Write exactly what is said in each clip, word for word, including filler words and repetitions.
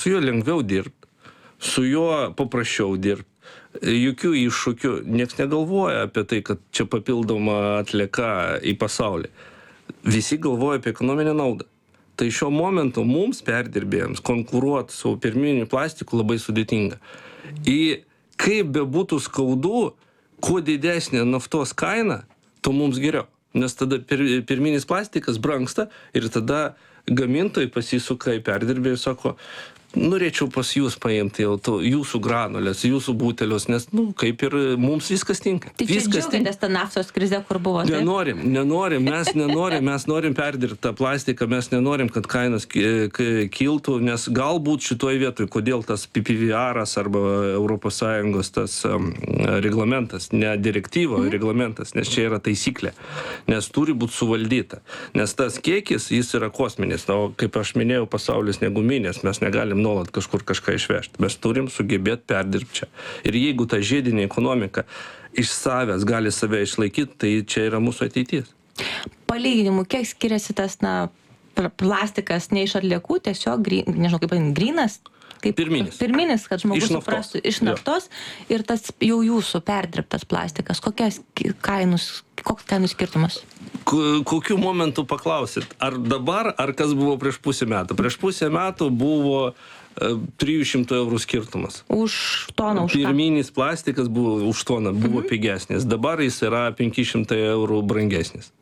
Su juo lengviau dirbti, su juo paprasčiau dirbti. Jokių iššūkių, nieks negalvoja apie tai, kad čia papildoma atlieka į pasaulį. Visi galvoja apie ekonominę naudą. Tai šiuo momentu mums perdirbėjams konkuruoti su pirminiu plastiku labai sudėtinga. Ir kaip bebūtų skaudu, kuo didesnė naftos kaina, tuo mums geriau. Nes tada pir, pirminis plastikas brangsta ir tada gamintojai pasisuka į perdirbėjų ir sako, norėčiau pas jūs paimti jau to, jūsų granulės, jūsų butelius, nes, nu, kaip ir mums viskas tinka. Tai čia viskas džiaugiatės tą naftos krizę, kur buvo? Taip? Nenorim, nenorim, mes nenorim, mes norim perdirbti tą plastiką, mes nenorim, kad kainos kiltų, nes galbūt šitoj vietoj, kodėl tas P P V R-as arba Europos Sąjungos tas um, reglamentas, ne direktyvo, mm. reglamentas, nes čia yra taisyklė, nes turi būti suvaldyta. Nes tas kiekis, jis yra kosminis, o kaip aš minėjau, pasaulis neguminės, mes negalim nuolat kažkur kažką išvežti. Mes turim sugebėti perdirbti čia. Ir jeigu ta žiedinė ekonomika iš savęs gali save išlaikyti, tai čia yra mūsų ateitis. Palyginimu, kiek skiriasi tas, na, plastikas ne iš atliekų, tiesiog, gry, nežinau, kaip grynas? Kaip, pirminis. Pirminis, kad žmogus iš suprastų iš naftos ir tas jau jūsų perdirbtas plastikas. Kokias kainus, koks kainų skirtumas? Kokiu momentu paklausit? Ar dabar, ar kas buvo prieš pusę metų? Prieš pusę metų buvo trijų šimtų eurų skirtumas. Už toną, už ką? Pirminis plastikas buvo už toną, buvo mhm. pigesnis. Dabar jis yra penki šimtai eurų brangesnis.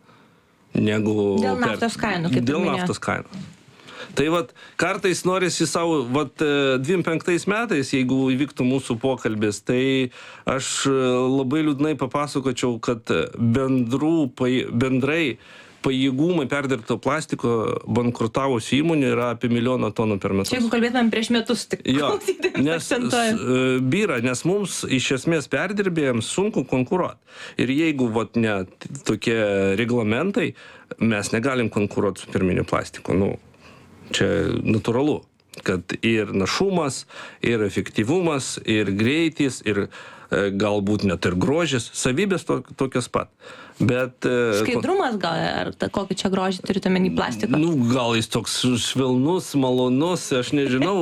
Negu dėl naftos kainų, kaip dėl naftos kainų. Tai vat, kartais norisi savo, vat, dvim penktais metais, jeigu įvyktų mūsų pokalbis, tai aš labai liūdnai papasakočiau, kad bendrų, bendrai pajėgumai perdirbto plastiko bankrutavusių įmonių yra apie milijoną tonų per metus. Čia jeigu kalbėtumėm prieš metus, tik jo, nes byra, nes mums iš esmės perdirbėjams sunku konkuruoti. Ir jeigu vat, ne tokie reglamentai, mes negalim konkuruoti su pirminiu plastiku. Nu, čia natūralu, kad ir našumas, ir efektyvumas, ir greitis, ir e, galbūt net ir grožis, savybės to, tokios pat. Bet, e, skaidrumas gal, ar ta, kokį čia grožį turite omeny plastiko? Nu, gal jis toks švelnus, malonus, aš nežinau.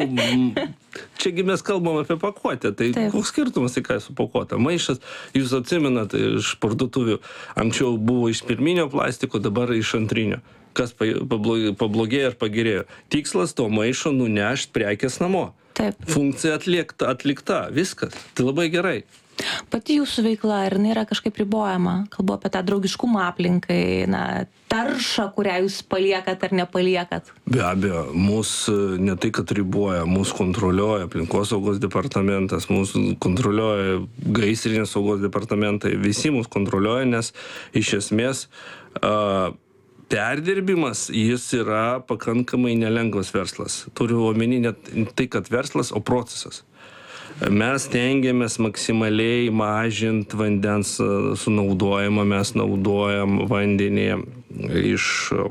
Čiagi mes kalbam apie pakuotę, tai Taip. Koks skirtumas, tai ką su pakuotė? Maišas, jūs atsimenat iš parduotuvių, anksčiau buvo iš pirminio plastiko, dabar iš antrinio. Kas pablogėjo ir pagerėjo. Tikslas to maišo nunešti prekės namo. Taip. Funkcija atlikta, atlikta, viskas. Tai labai gerai. Pati jūsų veikla, ar jinai yra kažkaip ribojama? Kalbu apie tą draugiškumą aplinkai, na, taršą, kurią jūs paliekat ar nepaliekat? Be abejo, mūsų ne tai, kad riboja, mūsų kontroliuoja aplinkosaugos departamentas, mūsų kontroliuoja gaisrinės saugos departamentai, visi mūsų kontroliuoja, nes iš esmės uh, perdirbimas, jis yra pakankamai nelengvas verslas. Turiu omeny net tai, kad verslas, o procesas. Mes tengiamės maksimaliai mažinti vandens sunaudojimą, mes naudojam vandenį iš,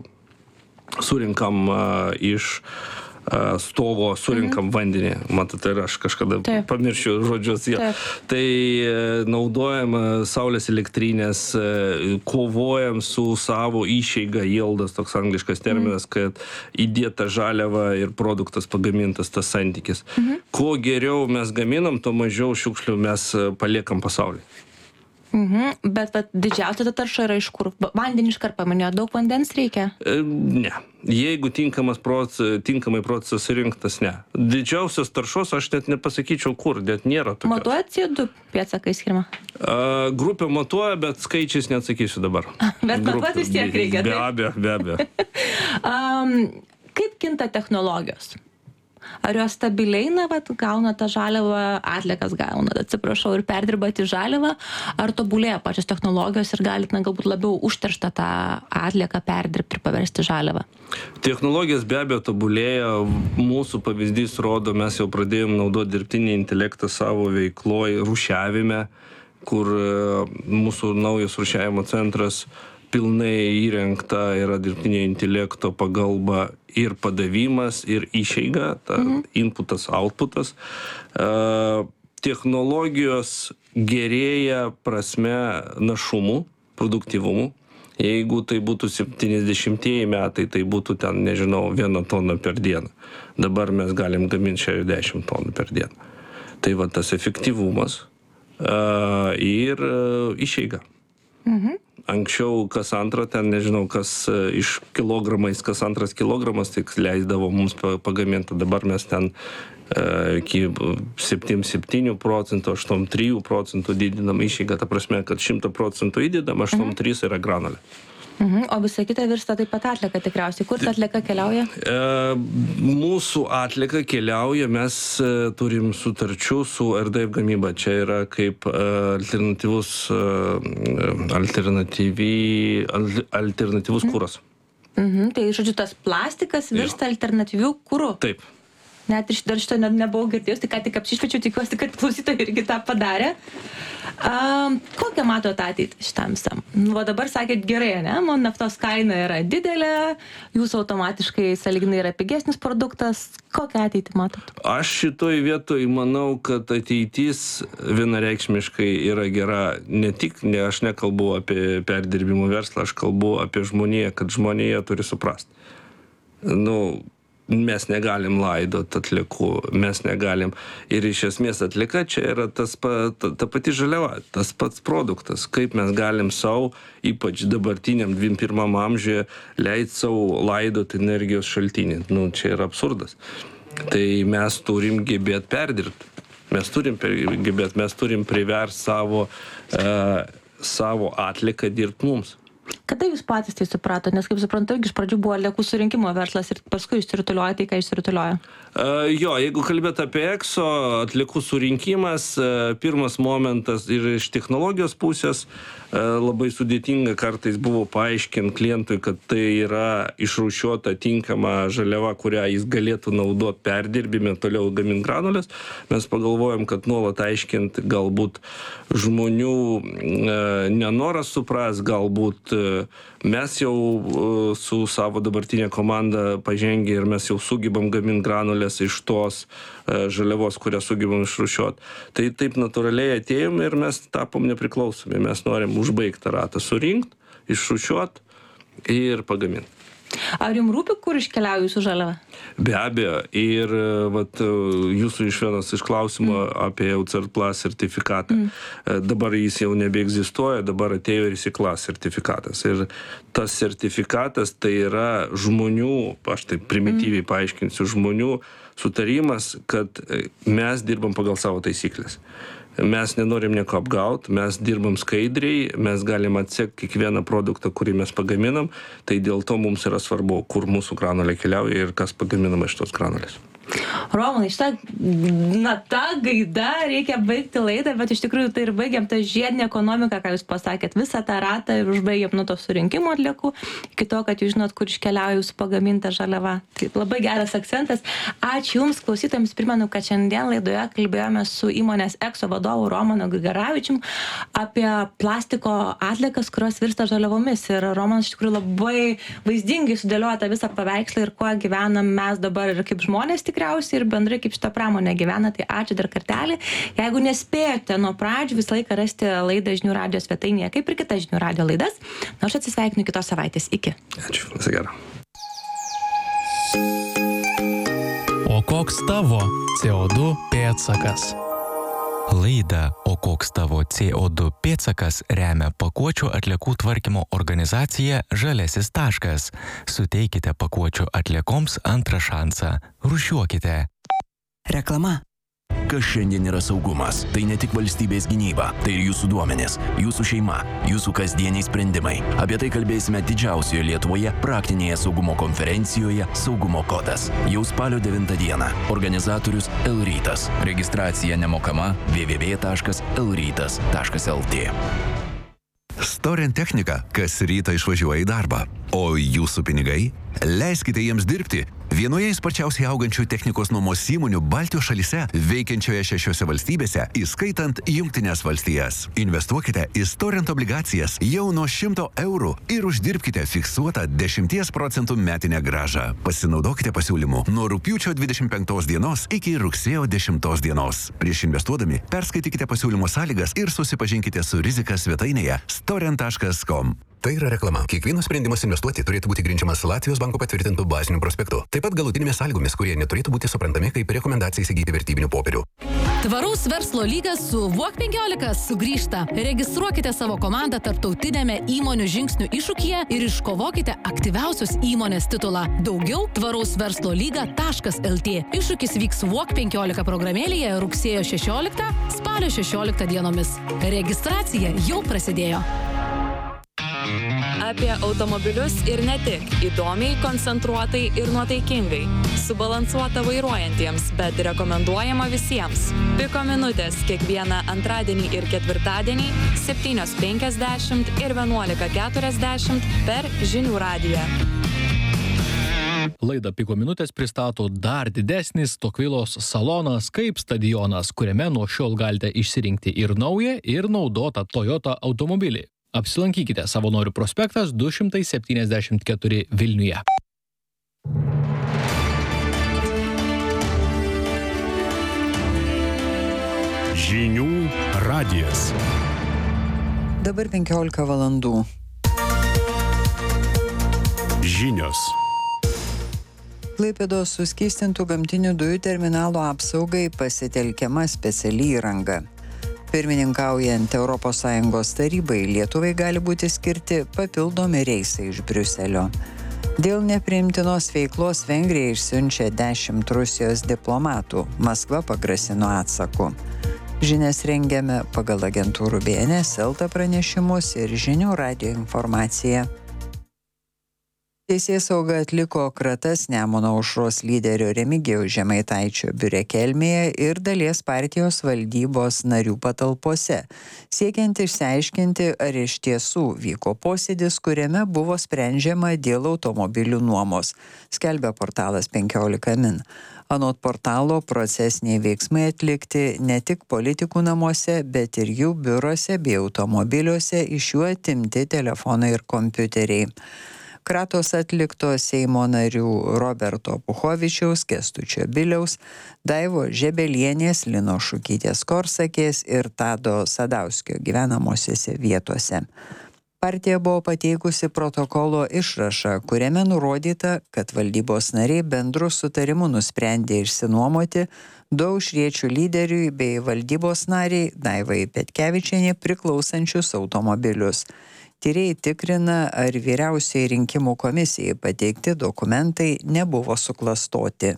surinkam iš stogo, surinkam mhm. vandenį. Matot, ir aš kažkada Taip. Pamiršiu žodžius. Ja. Tai naudojam saulės elektrinės, kovojam su savo išeiga, yieldas, toks angliškas terminas, mhm. kad įdėta žaliava ir produktas pagamintas, tas santykis. Mhm. Kuo geriau mes gaminam, to mažiau šiukšlių mes paliekam pasaulį. Mhm. Bet vat, didžiausia ta tarša yra iš kur? Vandenį iškart paminėjo, daug vandens reikia? E, ne. Jeigu tinkamas proces, tinkamai procesas rinktas, ne. Didžiausios taršos aš net nepasakyčiau kur, net nėra tokios. Matuojat C O du pėdsaką skiriamą? A, grupė matuoja, bet skaičiais neatsakysiu dabar. Bet matuoti vis tiek reikia. Be abejo, be abejo. um, kaip kinta technologijos? Ar jos stabiliai, na, vat, gauna tą žaliavą, atliekas gauna, atsiprašau, ir perdirbate žaliavą, ar tobulėja pačios technologijos ir galit, na, galbūt labiau užterštą tą atlieką perdirbti ir paversti žaliavą? Technologijos be abejo tobulėja, mūsų pavyzdys rodo, mes jau pradėjom naudoti dirbtinį intelektą savo veikloj rūšiavime, kur mūsų naujas rūšiavimo centras pilnai įrengta yra dirbtinio intelekto pagalba ir padavimas, ir išeiga, ta mhm. inputas, outputas. Uh, technologijos gerėja prasme našumų, produktyvumų. Jeigu tai būtų septyniasdešimtieji metai, tai būtų ten, nežinau, vieną toną per dieną. Dabar mes galim gaminti šešiasdešimt tonų per dieną. Tai va tas efektyvumas uh, ir uh, išeiga. Mhm. Anksčiau kas antrą, ten nežinau, kas uh, iš kilogramais, kas antras kilogramas, tik leisdavo mums pagaminti. Dabar mes ten uh, iki septyniasdešimt septynių procentų, aštuoniasdešimt trijų procentų didinam išeigą. Ta prasme, kad šimtą procentų įdedam, aštuoniasdešimt trys yra granulė. Mhm. O visa kita virsta taip pat atlieka tikriausiai. Kur ta atlieka keliauja? E, mūsų atlieka keliauja, mes e, turim sutarčių su R D F gamyba. Čia yra kaip e, alternatyvus, e, alternatyvi, al, alternatyvus mhm. kūras. Mhm. Tai, žodžiu, tas plastikas virsta jo. Alternatyvių kūrų? Taip. Net ir dar šito nebuvau girdėjus, tai ką tik apsišvečiau, tikiuosi, kad klausytojai irgi tą padarė. Um, kokią matote ateitį šitam visam? Nu, va dabar sakėt gerai, ne? Man naftos kaina yra didelė, jūsų automatiškai sąlyginai yra pigesnis produktas. Kokią ateitį matot? Aš šitoj vietoj manau, kad ateitis vienareikšmiškai yra gera. Ne tik, ne, aš nekalbu apie perdirbimo verslą, aš kalbu apie žmoniją, kad žmonija turi suprasti. Nu, mes negalim laidot atliekų, mes negalim. Ir iš esmės atlieka čia yra tas pa, ta, ta pati žaliava, tas pats produktas. Kaip mes galim savo, ypač dabartiniam dvidešimt pirmam amžiuje, leidti savo laidot energijos šaltinį. Nu, čia yra absurdas. Tai mes turim gebėti perdirbti. Mes turim gebėti, mes turim priversti savo, uh, savo atliką dirbti mums. Kada jūs patys tai suprato? Nes, kaip suprantu, iš pradžių buvo atliekų surinkimo verslas ir paskui išsirutuliojo tai, ką išsirutuliojo. Uh, jo, jeigu kalbėt apie EXO, atliekų surinkimas, uh, pirmas momentas ir iš technologijos pusės uh, labai sudėtinga kartais buvo paaiškinti klientui, kad tai yra išrūšiuota tinkama žaliava, kurią jis galėtų naudoti perdirbime, toliau gaminti granulės. Mes pagalvojom, kad nuolat aiškinti galbūt žmonių uh, nenoras supras, galbūt mes jau su savo dabartinė komanda pažengė ir mes jau sugebam gaminti granulės iš tos žaliavos, kurią sugebam išrūšiuoti. Tai taip natūraliai atėjom ir mes tapom nepriklausomi. Mes norim užbaigti tą ratą, surinkti, išrūšiuoti ir pagaminti. Ar jums rūpi, kur iškeliauja jūsų žaliava? Be abejo. Ir vat, jūsų iš vienas iš klausimų mm. apie E U C R plus sertifikatą. Mm. Dabar jis jau nebeegzistuoja, dabar atėjo ir C I C L A sertifikatas. Ir tas sertifikatas tai yra žmonių, aš taip primityviai mm. paaiškinsiu, žmonių sutarimas, kad mes dirbam pagal savo taisyklės. Mes nenorim nieko apgauti, mes dirbam skaidriai, mes galim atsekti kiekvieną produktą, kurį mes pagaminam, tai dėl to mums yra svarbu, kur mūsų granulė keliauja ir kas pagaminama iš tos granulės. Romanai, šitą, na, ta gaida reikia baigti laidą, bet iš tikrųjų tai ir baigiam tą žiedinę ekonomiką, ką jūs pasakėt, visą tą ratą ir užbaigiam nuo to surinkimo atliekų, iki to, kad jūs žinot, kur iškeliauja jūsų pagaminta žaliava. Tai labai geras akcentas. Ačiū Jums, klausytojams, primenu, kad šiandien laidoje kalbėjome su įmonės EXO vadovu Romanu Grigaravičium apie plastiko atliekas, kurios virsta žaliavomis. Ir Romanas iš tikrųjų labai vaizdingai sudėlioja tą visą paveikslą ir kuo gyvenam mes dabar ir kaip žmonės tikriausiai ir bendrai kaip šitą pramonę gyvena, tai ačiū dar kartelį. Jeigu nespėjote nuo pradžių, visą laiką rasti laidą Žinių radijo svetainėje, kaip ir kitas Žinių radijo laidas. Na, aš atsisveikinu kitos savaitės. Iki. Ačiū, visą gerą. O koks tavo C O du pėdsakas? Laidą O koks tavo C O du pėdsakas remia pakuočių atliekų tvarkymo organizacija Žaliasis taškas. Suteikite pakuočių atliekoms antrą šansą. Rūšiuokite. Reklama. Kas šiandien yra saugumas? Tai ne tik valstybės gynyba, tai ir jūsų duomenys, jūsų šeima, jūsų kasdieniai sprendimai. Apie tai kalbėsime didžiausioje Lietuvoje praktinėje saugumo konferencijoje Saugumo kodas. Jau spalio devintą dieną. Organizatorius L-Rytas. Registracija nemokama w w w taškas l rytas taškas l t. Storent technika kas rytą išvažiuoja į darbą, o jūsų pinigai? Leiskite jiems dirbti. Vienoje sparčiausiai augančių technikos nuomos įmonių Baltijos šalyse, veikiančioje šešiose valstybėse, įskaitant Jungtines valstijas. Investuokite į Storent obligacijas jau nuo šimto eurų ir uždirbkite fiksuotą dešimties procentų metinę grąžą. Pasinaudokite pasiūlymu nuo rugpjūčio dvidešimt penktos dienos iki rugsėjo dešimtos dienos. Prieš investuodami perskaitykite pasiūlymo sąlygas ir susipažinkite su rizika svetainėje storent taškas com. Tai yra reklama. Kiekvienas sprendimas investuoti turėtų būti grindžiamas Latvijos banko patvirtintų bazinių prospektų. Taip pat galutinėmis sąlygomis, kurie neturėtų būti suprantami kaip rekomendacija įsigyti vertybinių popierių. Tvaraus verslo lygas su V O K penkiolika sugrįžta. Registruokite savo komandą tarptautinėme įmonių žingsnių iššūkyje ir iškovokite aktyviausios įmonės titulą. Daugiau tvaraus verslo lyga taškas el tė. Iššūkis vyks V O K penkiolika programėlėje rugsėjo šešioliktą spalio šešioliktą dienomis. Registracija jau prasidėjo. Apie automobilius ir ne tik. Įdomiai, koncentruotai ir nuotaikingai. Subalansuota vairuojantiems, bet rekomenduojama visiems. Piko minutės kiekvieną antradienį ir ketvirtadienį septynios penkiasdešimt ir vienuolika keturiasdešimt per Žinių radiją. Laidą Piko minutės pristato dar didesnis Tokvilos salonas kaip stadionas, kuriame nuo šiol galite išsirinkti ir naują, ir naudotą Toyota automobilį. Apsilankykite Savanorių prospektas du šimtai septyniasdešimt keturi Vilniuje. Žinių radijas. Dabar penkiolika valandų. Žinios. Klaipėdos suskystintų gamtinių dujų terminalo apsaugai pasitelkiama speciali įranga. Pirmininkaujant Europos Sąjungos tarybai, Lietuvai gali būti skirti papildomi reisai iš Briuselio. Dėl nepriimtinos veiklos Vengrija išsiunčia dešimt Rusijos diplomatų. Maskva pagrasino atsaku. Žinias rengiame pagal agentūrų B N S, Elta pranešimus ir Žinių radijo informaciją. Teisėsauga atliko kratas Nemuno aušros lyderio Remigijaus Žemaitaičio biure Kelmėje ir dalies partijos valdybos narių patalpose, siekiant išsiaiškinti, ar iš tiesų vyko posėdis, kuriame buvo sprendžiama dėl automobilių nuomos, skelbia portalas penkiolika min. Anot portalo, procesiniai veiksmai atlikti ne tik politikų namuose, bet ir jų biurose bei automobiliuose, iš jų atimti telefonai ir kompiuteriai. Kratos atlikto Seimo narių Roberto Puchovičiaus, Kęstučio Biliaus, Daivo Žebelienės, Lino Šukytės Korsakės ir Tado Sadauskio gyvenamosiose vietose. Partija buvo pateikusi protokolo išrašą, kuriame nurodyta, kad valdybos nariai bendru sutarimu nusprendė išsinuomoti du aušriečių lyderiui bei valdybos nariai Daivai Petkevičienė priklausančius automobilius. Tyrėjai tikrina, ar vyriausiai rinkimų komisijai pateikti dokumentai nebuvo suklastoti.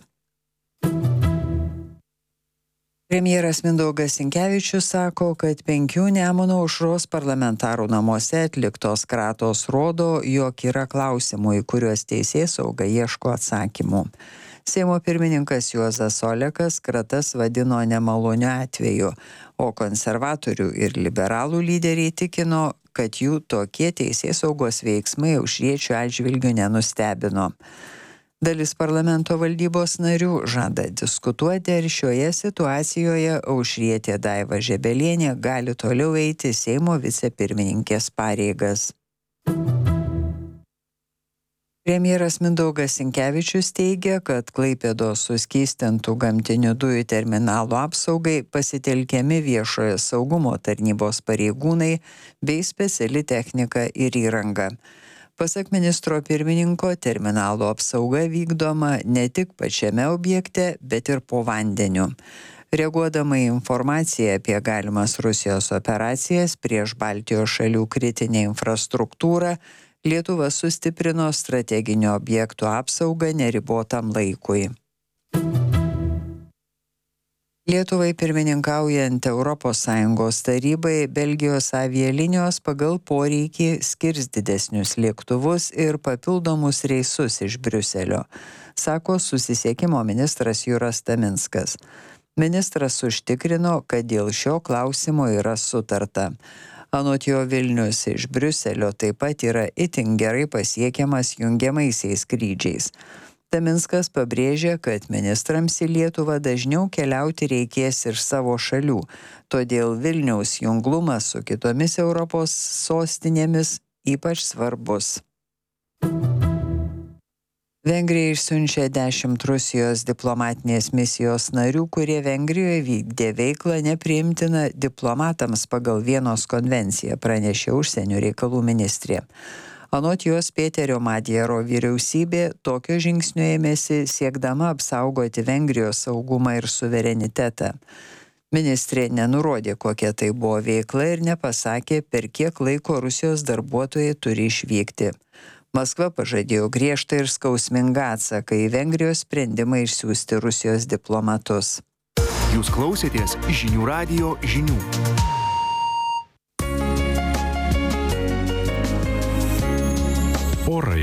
Premjeras Mindaugas Sinkevičius sako, kad penkių Nemuno aušros parlamentarų namuose atliktos kratos rodo, jog yra klausimų, į kuriuos teisėsauga ieško atsakymų. Seimo pirmininkas Juozas Olekas kratas vadino nemaloniu atveju, o konservatorių ir liberalų lyderiai tikino, kad jų tokie teisėsaugos veiksmai aušriečių atžvilgių nenustebino. Dalis parlamento valdybos narių žada diskutuoti, ar šioje situacijoje aušrietė Daiva Žebelienė gali toliau eiti Seimo vicepirmininkės pareigas. Premjeras Mindaugas Sinkevičius teigia, kad Klaipėdos suskystintų gamtinių dujų terminalo apsaugai pasitelkiami viešojo saugumo tarnybos pareigūnai bei speciali technika ir įranga. Pasak ministro pirmininko, terminalo apsauga vykdoma ne tik pačiame objekte, bet ir po vandeniu. Reaguodama į informaciją apie galimas Rusijos operacijas prieš Baltijos šalių kritinę infrastruktūrą, Lietuva sustiprino strateginių objektų apsaugą neribotam laikui. Lietuvai pirmininkaujant Europos Sąjungos tarybai, Belgijos avialinijos pagal poreikį skirs didesnius lėktuvus ir papildomus reisus iš Briuselio, sako susisiekimo ministras Juras Taminskas. Ministras užtikrino, kad dėl šio klausimo yra sutarta. Anot jo, Vilnius iš Briuselio taip pat yra itin gerai pasiekiamas jungiamaisiais skrydžiais. Taminskas pabrėžė, kad ministrams į Lietuvą dažniau keliauti reikės iš savo šalių, todėl Vilniaus junglumas su kitomis Europos sostinėmis ypač svarbus. Vengrija išsiunčia dešimt Rusijos diplomatinės misijos narių, kurie Vengrijoje vykdė veiklą nepriimtiną diplomatams pagal Vienos konvenciją, pranešė užsienio reikalų ministrė. Anot jos Pėterio Madjaro vyriausybė tokio žingsnio ėmėsi siekdama apsaugoti Vengrijos saugumą ir suverenitetą. Ministrė nenurodė, kokia tai buvo veikla ir nepasakė, per kiek laiko Rusijos darbuotojai turi išvykti. Maskva pažadėjo griežtą ir skausmingą atsaką į Vengrijos sprendimą išsiųsti Rusijos diplomatus. Jūs klausėtės Žinių radijo žinių. Orai.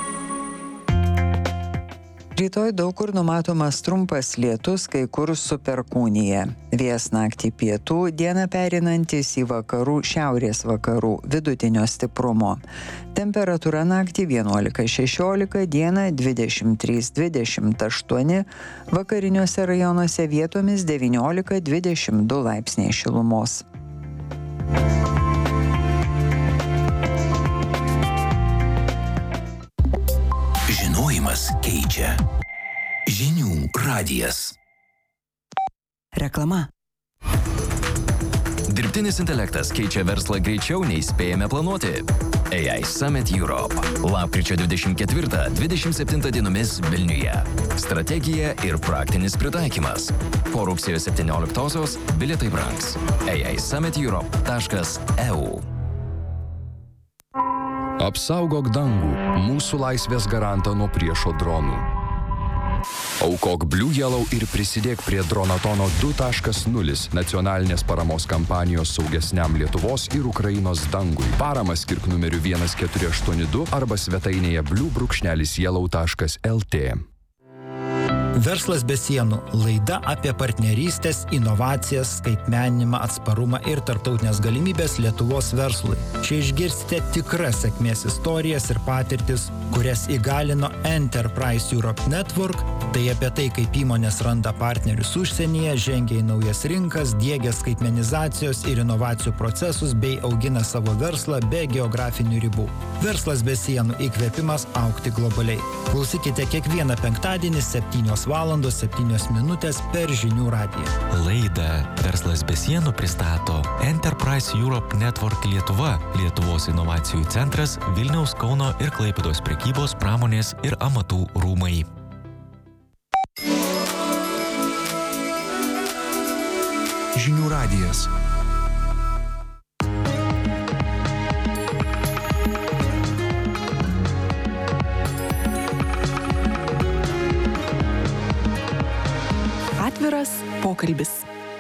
Rytoj daug kur numatomas trumpas lietus, kai kur su perkūnija. Vėjas naktį pietų, dieną pereinantis į vakarų šiaurės vakarų vidutinio stiprumo. Temperatūra naktį vienuolika šešiolika, dieną dvidešimt trys dvidešimt aštuoni, vakariniuose rajonuose vietomis devyniolika dvidešimt du laipsniai šilumos. Žinojimas keičia. Žinių radijas. Reklama. Dirbtinis intelektas keičia verslą greičiau nei spėjame planuoti. A I Summit Europe. Lapkričio dvidešimt ketvirtą dvidešimt septintą dienomis Vilniuje. Strategija ir praktinis pritaikymas. Po rugsėjo septynioliktosios bilietai brangs. A I Summit Europe taškas E U. Apsaugok dangų, mūsų laisvės garantą nuo priešo dronų. Aukok Blue Yellow ir prisidėk prie Dronatono du taškas nulis nacionalinės paramos kampanijos saugesniam Lietuvos ir Ukrainos dangui. Paramą skirk numeriu vienas keturi aštuoni du arba svetainėje blue yellow taškas L T. Verslas be sienų – laida apie partnerystės, inovacijas, skaitmeninimą, atsparumą ir tarptautinės galimybės Lietuvos verslui. Čia išgirsite tikras sėkmės istorijas ir patirtis, kurias įgalino Enterprise Europe Network, tai apie tai, kaip įmonės randa partnerius užsienyje, žengia į naujas rinkas, diegia skaitmenizacijos ir inovacijų procesus bei augina savo verslą be geografinių ribų. Verslas be sienų – įkvėpimas augti globaliai. Klausykite kiekvieną penktadienį septynios valandos septynios minutės per Žinių radiją. Laidą Verslas be sienų pristato Enterprise Europe Network Lietuva, Lietuvos inovacijų centras, Vilniaus, Kauno ir Klaipėdos prekybos, pramonės ir amatų rūmai. Žinių radijas. Atviras pokalbis.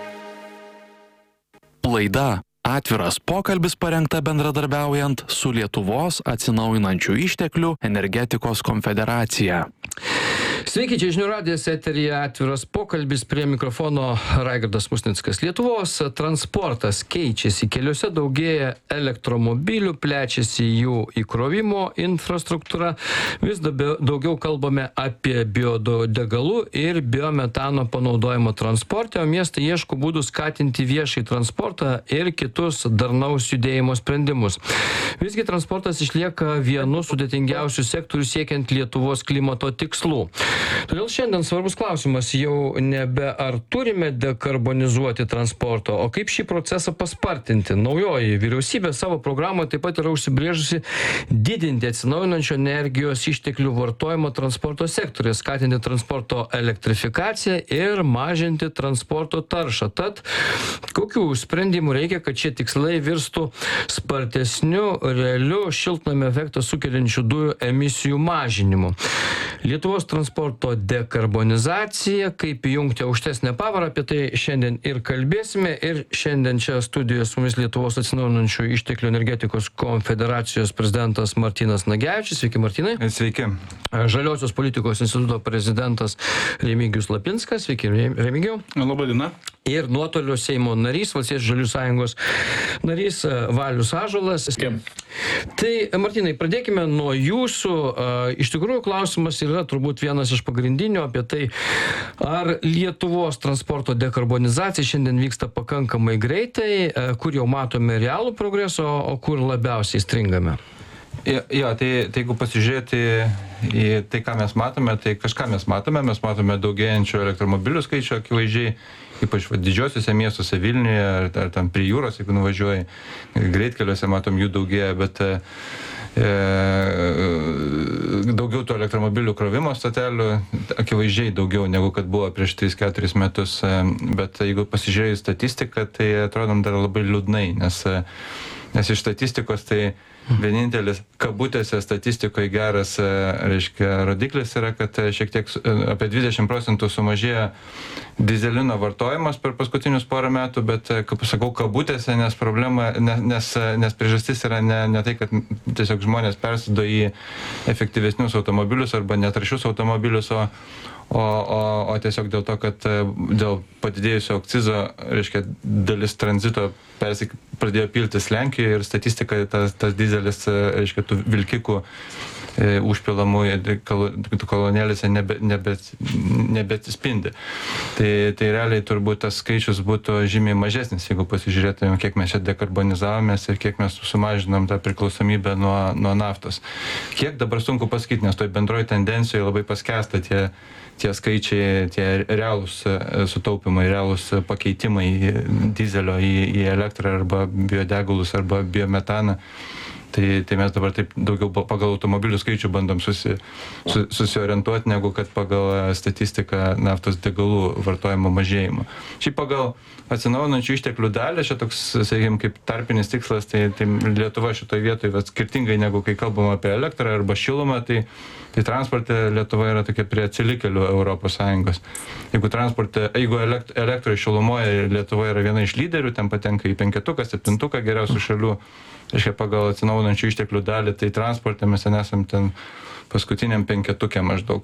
Laida Atviras pokalbis parengta bendradarbiaujant su Lietuvos atsinaujinančių išteklių energetikos konfederacija. Sveiki, čia Žinių radijas, eteryje Atviras pokalbis, prie mikrofono Raigardas Musnickas. Lietuvos transportas keičiasi, keliuose daugėja elektromobilių, plečiasi jų įkrovimo infrastruktūra, vis daugiau kalbame apie biodegalų ir biometano panaudojimo transporte, o miestai ieško būdų skatinti viešai transportą ir kitus darnaus judėjimo sprendimus. Visgi transportas išlieka vienu sudėtingiausių sektorių siekiant Lietuvos klimato tikslų. Todėl šiandien svarbus klausimas jau nebe ar turime dekarbonizuoti transporto, o kaip šį procesą paspartinti. Naujoji vyriausybė savo programoje taip pat yra užsibrėžusi didinti atsinaujinančių energijos išteklių vartojimą transporto sektoriuje, skatinti transporto elektrifikaciją ir mažinti transporto taršą. Tad kokių sprendimų reikia, kad šie tikslai virstų spartesniu, realiu šiltnamio efektą sukeliančių dujų emisijų mažinimu. Lietuvos transporto dekarbonizacija, kaip įjungti aukštesnę pavarą, apie tai šiandien ir kalbėsime. Ir šiandien čia studijoje su mumis Lietuvos atsinaujinančių išteklių energetikos konfederacijos prezidentas Martynas Nagevičius. Sveiki, Martynai. Sveiki. Žaliosios politikos instituto prezidentas Remigijus Lapinskas. Sveiki, Remigijau. Labą dieną. Ir nuotolio Seimo narys, Valstiečių žaliųjų sąjungos narys Valius Ąžuolas. Tai, Martynai, pradėkime nuo jūsų. Iš tikrųjų, klausimas yra turbūt vienas iš pagrindinių apie tai, ar Lietuvos transporto dekarbonizacija šiandien vyksta pakankamai greitai, kur jau matome realų progresą, o kur labiausiai stringame. Jo, jo tai, tai jeigu pasižiūrėti į tai, ką mes matome, tai kažką mes matome, mes matome daugėjančių elektromobilių skaičių akivaizdžiai, ypač va, didžiosiuose miestuose Vilniuje ar, ar tam prie jūros, jeigu nuvažiuoji, greitkeliuose matom jų daugėja, bet e, daugiau tų elektromobilių krovimo stotelių, akivaizdžiai daugiau negu kad buvo prieš tris keturis metus, e, bet jeigu pasižiūrėjai statistiką, tai atrodom dar labai liūdnai, nes, nes iš statistikos tai vienintelis kabutėse statistikoje geras, reiškia, rodiklis yra, kad šiek tiek apie dvidešimt procentų sumažėjo dizelino vartojimas per paskutinius porą metų, bet, kaip sakau, kabutėse, nes problema, nes, nes priežastis yra ne, ne tai, kad tiesiog žmonės persėdo į efektyvesnius automobilius arba netaršius automobilius, o O, o, o tiesiog dėl to, kad dėl padidėjusio akcizo, reiškia, dalis tranzito persik, pradėjo piltis Lenkijoje ir statistika, tas, tas dizelis, reiškia, tų vilkikų e, užpilamų kolonėlėse nebe, nebe, nebetispindi. Tai, tai realiai turbūt tas skaičius būtų žymiai mažesnis, jeigu pasižiūrėtume, kiek mes čia dekarbonizavomės ir kiek mes sumažinom tą priklausomybę nuo, nuo naftos. Kiek dabar sunku pasakyti, nes toj bendroji tendencijoje labai paskęsta tie tie skaičiai, tie realūs sutaupimai, realūs pakeitimai dizelio į, į elektrą arba biodegalus arba biometaną. Tai, tai mes dabar taip daugiau pagal automobilių skaičių bandom susi, su, susiorientuoti, negu kad pagal statistiką naftos degalų vartojimo mažėjimo. Šiaip pagal atsinaujinančių išteklių dalį, čia toks, sakykime, kaip tarpinis tikslas, tai, tai Lietuva šitoje vietoje, bet skirtingai negu kai kalbam apie elektrą arba šilumą, tai, tai transporte Lietuva yra tokia prie atsilikėlių Europos Sąjungos. Jeigu transporte, jeigu elekt, elektroje šilumoje Lietuva yra viena iš lyderių, ten patenka į penketuką, septintuką geriausių šalių, reiškia, pagal atsinaujinančių išteklių dalį, tai transporte mes nesam ten paskutiniam penketukė maždaug.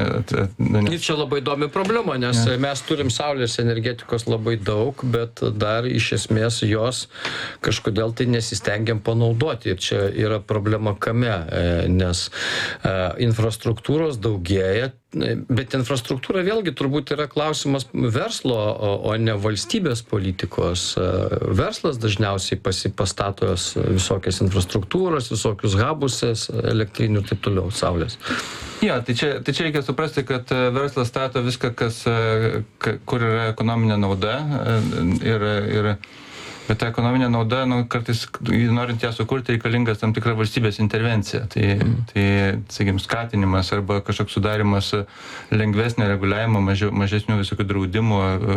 Ir čia labai įdomi problema, nes ja. Mes turim saulės energetikos labai daug, bet dar iš esmės jos kažkodėl tai nesistengiam panaudoti. Ir čia yra problema kame, nes infrastruktūros daugėja, bet infrastruktūra vėlgi turbūt yra klausimas verslo, o ne valstybės politikos. Verslas dažniausiai pasipastatos visokias infrastruktūros, visokius habuses, elektrinių ir taip toliau, saulės. Ja, tai čia, tai čia reikia suprasti, kad verslas stato viską, kas, kur yra ekonominė nauda ir, ir bet ta ekonominė nauda, nu, kartais, norint ją sukurti, reikalingas tam tikra valstybės intervencija. Tai, mm. tai sakykim, skatinimas arba kažkoks sudarimas lengvesnio reguliavimo, mažiau, mažesnių visokių draudimų,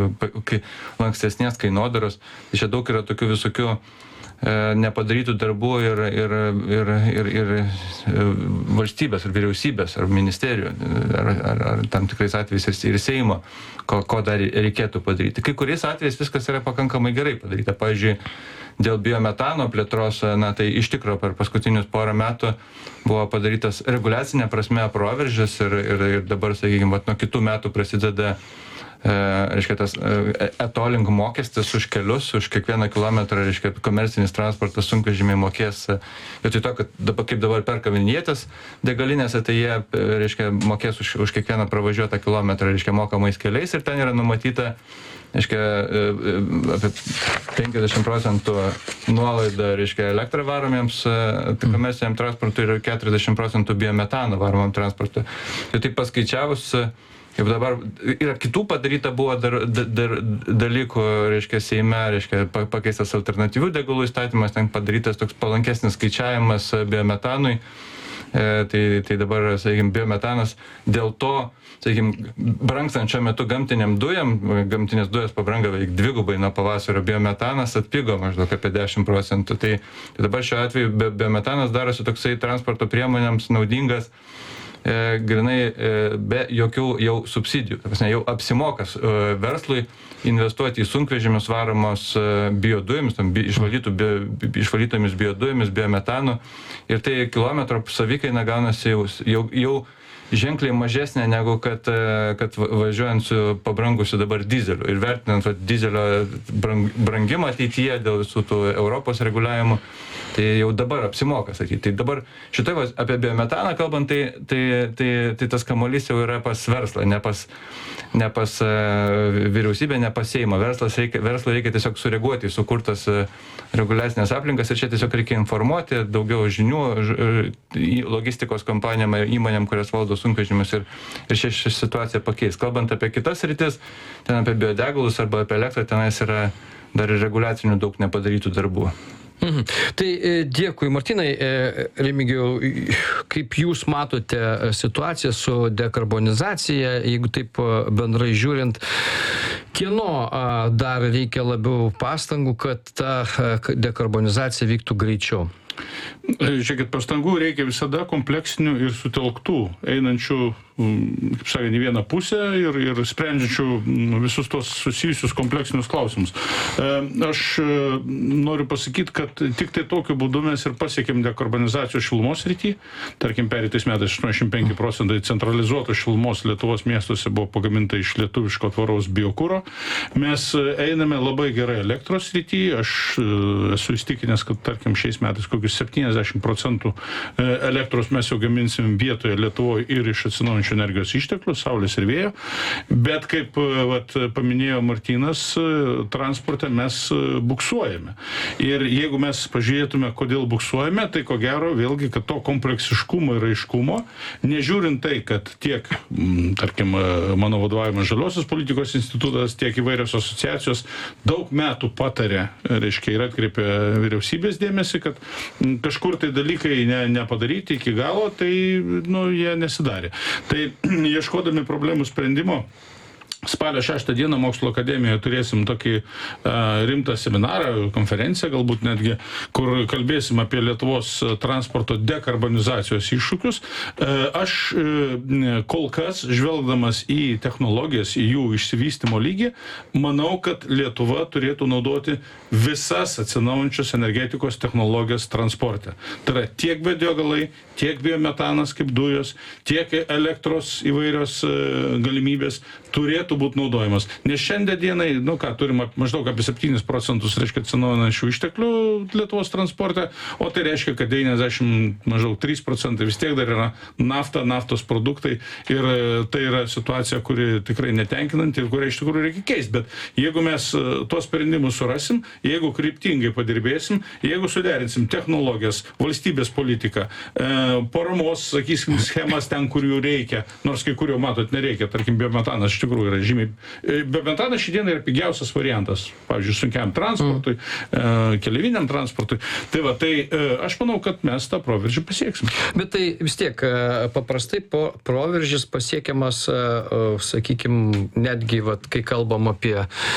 lankstesnės kainodaros. Tai čia daug yra tokių visokių nepadarytų darbų ir, ir, ir, ir, ir valstybės, ar vyriausybės, ar ministerijų, ar, ar, ar tam tikrais atvejais ir Seimo, ko, ko dar reikėtų padaryti. Kai kuriais atvejais viskas yra pakankamai gerai padaryta. Pavyzdžiui, dėl biometano plėtros, na tai iš tikro per paskutinius porą metų buvo padarytas reguliacinė prasme proveržis ir, ir, ir dabar, sakykime, nuo kitų metų prasideda reiškia, tas e-tolling mokestis už kelius, už kiekvieną kilometrą, reiškia, komercinis transportas sunkvežimiai mokės, vietoj to, kad dabar, kaip dabar perka vinjetės degalinėse, tai jie, reiškia, mokės už, už kiekvieną pravažiuotą kilometrą, reiškia, mokamais keliais ir ten yra numatyta, reiškia, apie penkiasdešimt procentų nuolaida, reiškia, elektrą varomiems komerciniam transportui ir keturiasdešimt procentų biometano varomam transportui. Tai taip paskaičiavus, kaip dabar yra kitų padaryta buvo dar, dar dalykų, reiškia, Seime, reiškia, pakeistas alternatyvių degalų įstatymas, ten padarytas toks palankesnis skaičiavimas biometanui. E, tai, tai dabar, sakykime, biometanas dėl to, sakykime, brangstant šiuo metu gamtiniam dujam, gamtinės dujos pabranga beveik dvigubai nuo pavasario, biometanas atpigo maždaug apie dešimt procentų. Tai, tai dabar šiuo atveju biometanas darosi toksai transporto priemonėms naudingas, E, grinai e, be jokių jau subsidijų. Ta prasme, jau apsimokas e, verslui investuoti į sunkvežimius varomos e, biodujomis, tam, bi, išvalytų, bi, bi, išvalytomis biodujomis, biometanu. Ir tai kilometro savikaina gaunasi jau, jau, jau ženkliai mažesnė negu kad, kad važiuojant su pabrangusiu dabar dizeliu. Ir vertinant va, dizelio brang, brangimą ateityje dėl visų tų Europos reguliavimų, Tai jau dabar apsimoka sakyti. Tai dabar šitai va, apie biometaną kalbant, tai, tai, tai, tai tas kamuolys jau yra pas verslą, ne pas, ne pas uh, vyriausybę, ne pas Seimą. Verslas reikia, verslo reikia tiesiog sureaguoti į sukurtas uh, reguliacinės aplinkas ir čia tiesiog reikia informuoti, daugiau žinių ž, logistikos kompanijom ir įmonėm, kurios valdo sunkvežimius ir, ir šią, šią situaciją pakeis. Kalbant apie kitas rytis, ten apie biodegalus arba apie elektrą, tenais yra dar ir reguliacinių daug nepadarytų darbų. Mhm. Tai dėkui, Martynai. Remigijau, kaip jūs matote situaciją su dekarbonizacija, jeigu taip bendrai žiūrint, kieno dar reikia labiau pastangų, kad ta dekarbonizacija vyktų greičiau? Žiūrėkit, pastangų reikia visada kompleksinių ir sutelktų, einančių, kaip sakė, į vieną pusę ir, ir sprendžiančių visus tos susijusius kompleksinius klausimus. Aš noriu pasakyti, kad tik tai tokiu būdu mes ir pasiekėm dekarbonizacijos šilumos srity. Tarkim, pereitais metais aštuoniasdešimt penki procentai centralizuotos šilumos Lietuvos miestuose buvo pagaminta iš lietuviško tvaraus biokuro. Mes einame labai gerai elektros srity. Aš esu įstikinęs, kad, tarkim, šiais metais kokius septyniasdešimt procentų elektros mes jau gaminsim vietoje Lietuvoje ir iš atsinaujinančių energijos išteklių, saulės ir vėjo. Bet kaip vat, paminėjo Martynas, transporte mes buksuojame. Ir jeigu mes pažiūrėtume, kodėl buksuojame, tai ko gero vėlgi, kad to kompleksiškumo ir aiškumo, nežiūrint tai, kad tiek, tarkim, mano vadovavimas Žaliosios politikos institutas, tiek įvairios asociacijos daug metų patarė, reiškia, ir atkreipė vyriausybės dėmesį, kad kažkur tai dalykai ne, nepadaryti iki galo, tai nu, jie nesidarė. Tai ieškodami problemų sprendimo, spalio šeštą dieną Mokslo akademijoje turėsim tokį uh, rimtą seminarą, konferenciją galbūt netgi, kur kalbėsim apie Lietuvos transporto dekarbonizacijos iššūkius. Uh, aš uh, kol kas, žvelgdamas į technologijas, į jų išsivystymo lygį, manau, kad Lietuva turėtų naudoti visas atsinaujančios energetikos technologijas transporte. Tai yra tiek biodegalai, tiek biometanas kaip dujos, tiek elektros įvairios uh, galimybės turėtų būti naudojamas. Nes šiandien dienai, nu ką, turim maždaug apie septynis procentus, reiškia, atsinaujinančių išteklių Lietuvos transporte, o tai reiškia, kad devyniasdešimt maždaug trys procentai vis tiek dar yra nafta, naftos produktai ir tai yra situacija, kuri tikrai netenkinanti ir kurią iš tikrųjų reikia keisti. Bet jeigu mes tuos sprendimus surasim, jeigu kryptingai padirbėsim, jeigu suderinsim technologijas, valstybės politiką, paramos, sakysim, schemas ten, kur jų reikia, nors kai kurio, matot, nereikia, tarkim, biometanas iš tikrųjų yra žymiai. Biometanas šiandien yra pigiausias variantas, pavyzdžiui, sunkiam transportui, mm. keleiviniam transportui. Tai va, tai aš manau, kad mes tą proveržį pasieksim. Bet tai vis tiek, paprastai po proveržis pasiekiamas, sakykime, netgi, vat, kai kalbam apie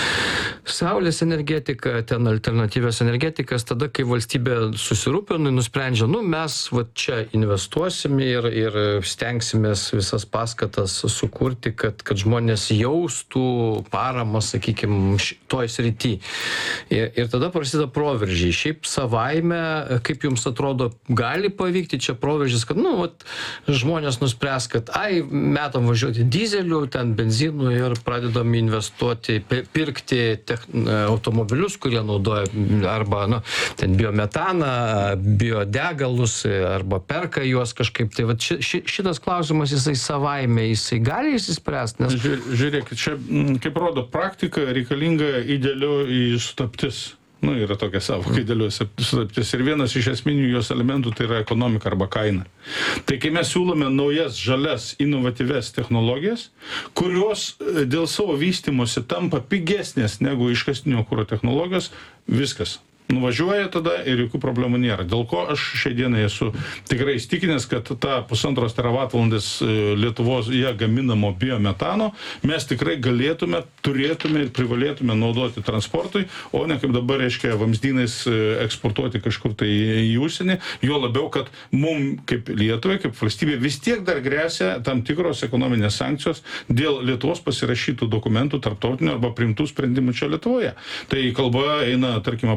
saulės energetiką, ten alternatyvios energetikas, tada, kai valstybė susirūpina, nusprendžia, nu, mes va čia investuosim ir, ir stengsimės visas paskatas sukurti, kad, kad žmonės jaustų paramą, sakykime, toj srity. Ir, ir tada prasideda proveržiai. Šiaip savaime, kaip jums atrodo, gali pavykti čia proveržis, kad, nu, vat, žmonės nuspręs, kad, ai, metam važiuoti dizelių, ten benzinų ir pradedam investuoti, pirkti tech, automobilius, kurie naudoja arba, nu, ten biometaną, biodegalus, arba perka juos kažkaip. Tai vat, ši, ši, šitas klausimas, jisai savaime, jisai gali įsispręsti, nes Žiūrėkit, čia, kaip rodo praktika, reikalinga idealioji sutaptis. Nu, yra tokia savoka idealioji sutaptis. Ir vienas iš esminių jos elementų tai yra ekonomika arba kaina. Tai kai mes siūlome naujas, žalias, inovatyves technologijas, kurios dėl savo vystymosi tampa pigesnės negu iškastinio kuro technologijos, viskas. Nuvažiuoja tada ir jokių problemų nėra. Dėl ko aš šiai dienai esu tikrai įstikinęs, kad ta pusantros teravatvalandės Lietuvoje gaminamo biometano mes tikrai galėtume, turėtume ir privalėtume naudoti transportui, o ne kaip dabar, reiškia, vamzdynais eksportuoti kažkur tai į užsienį. Jo labiau, kad mums kaip Lietuvai, kaip valstybė vis tiek dar grėsia tam tikros ekonominės sankcijos dėl Lietuvos pasirašytų dokumentų tarptautinių arba priimtų sprendimų čia Lietuvoje. Tai kalba eina, tarkim, aplinkos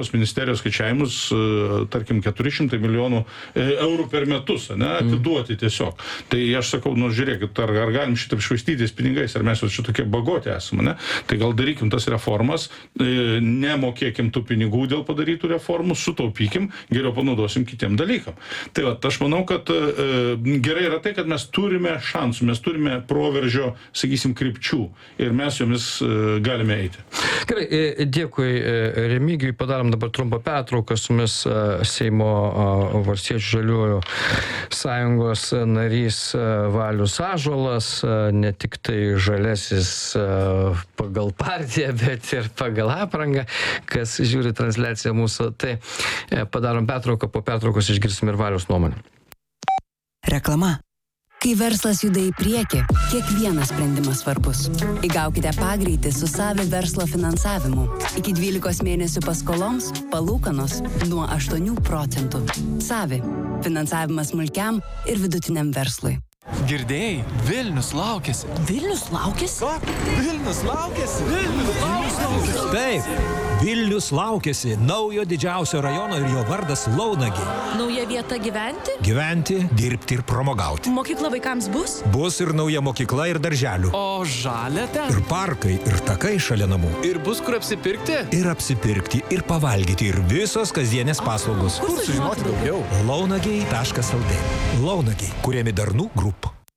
energetikos ministerijos skaičiavimus, tarkim, keturi šimtai milijonų eurų per metus, ne, atiduoti tiesiog. Tai aš sakau, nu žiūrėkit, ar, ar galim šitaip švaistytis pinigais, ar mes jau čia tokie bagoti esame, ne? Tai gal darykim tas reformas, nemokėkim tų pinigų dėl padarytų reformų, sutaupykim, geriau panaudosim kitiem dalykam. Tai va, aš manau, kad gerai yra tai, kad mes turime šansų, mes turime proveržio, sakysim, krypčių ir mes jomis galime eiti. Gerai, dėkui Remigijui, padarom dabar trumpą pertrauką, su mumis Seimo Valstiečių žaliųjų sąjungos narys Valius Ąžuolas, ne tik tai žalesis pagal partiją, bet ir pagal aprangą, kas žiūri transliaciją mūsų. Tai padarom pertrauką, po pertraukos išgirsim ir Valiaus nuomonę. Reklama. Kai verslas juda į priekį, kiekvienas sprendimas svarbus. Įgaukite pagreitį su Savi verslo finansavimu. Iki dvylikos mėnesių paskoloms palūkanos nuo aštuonių procentų. Savi. Finansavimas smulkiam ir vidutiniam verslui. Girdėjai, Vilnius laukiasi. Vilnius laukiasi? Ką? Vilnius laukiasi? Vilnius laukiasi? Taip, Vilnius laukiasi naujo didžiausio rajono ir jo vardas Launagė. Nauja vieta gyventi? Gyventi, dirbti ir pramogauti. Mokykla vaikams bus? Bus ir nauja mokykla ir darželių. O žalia ten? Ir parkai, ir takai šalia namų. Ir bus kur apsipirkti? Ir apsipirkti, ir pavalgyti, ir visos kasdienės paslaugos. Kur sužinoti daugiau? launagiai taškas lt. Launagiai, kuriami darnų grupų.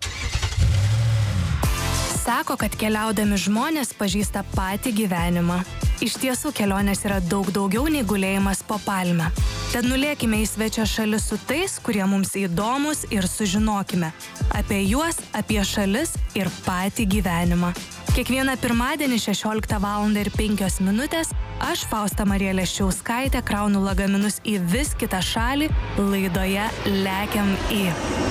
Sako, kad keliaudami žmonės pažįsta patį gyvenimą. Iš tiesų, kelionės yra daug daugiau nei gulėjimas po palmę. Tad nulėkime į svečio šalis su tais, kurie mums įdomus ir sužinokime apie juos, apie šalis ir patį gyvenimą. Kiekvieną pirmadienį šešioliktą valandą ir penkios minutės aš, Fausta Marija Leščiauskaitė, kraunu lagaminus į vis kitą šalį laidoje Lekiam į.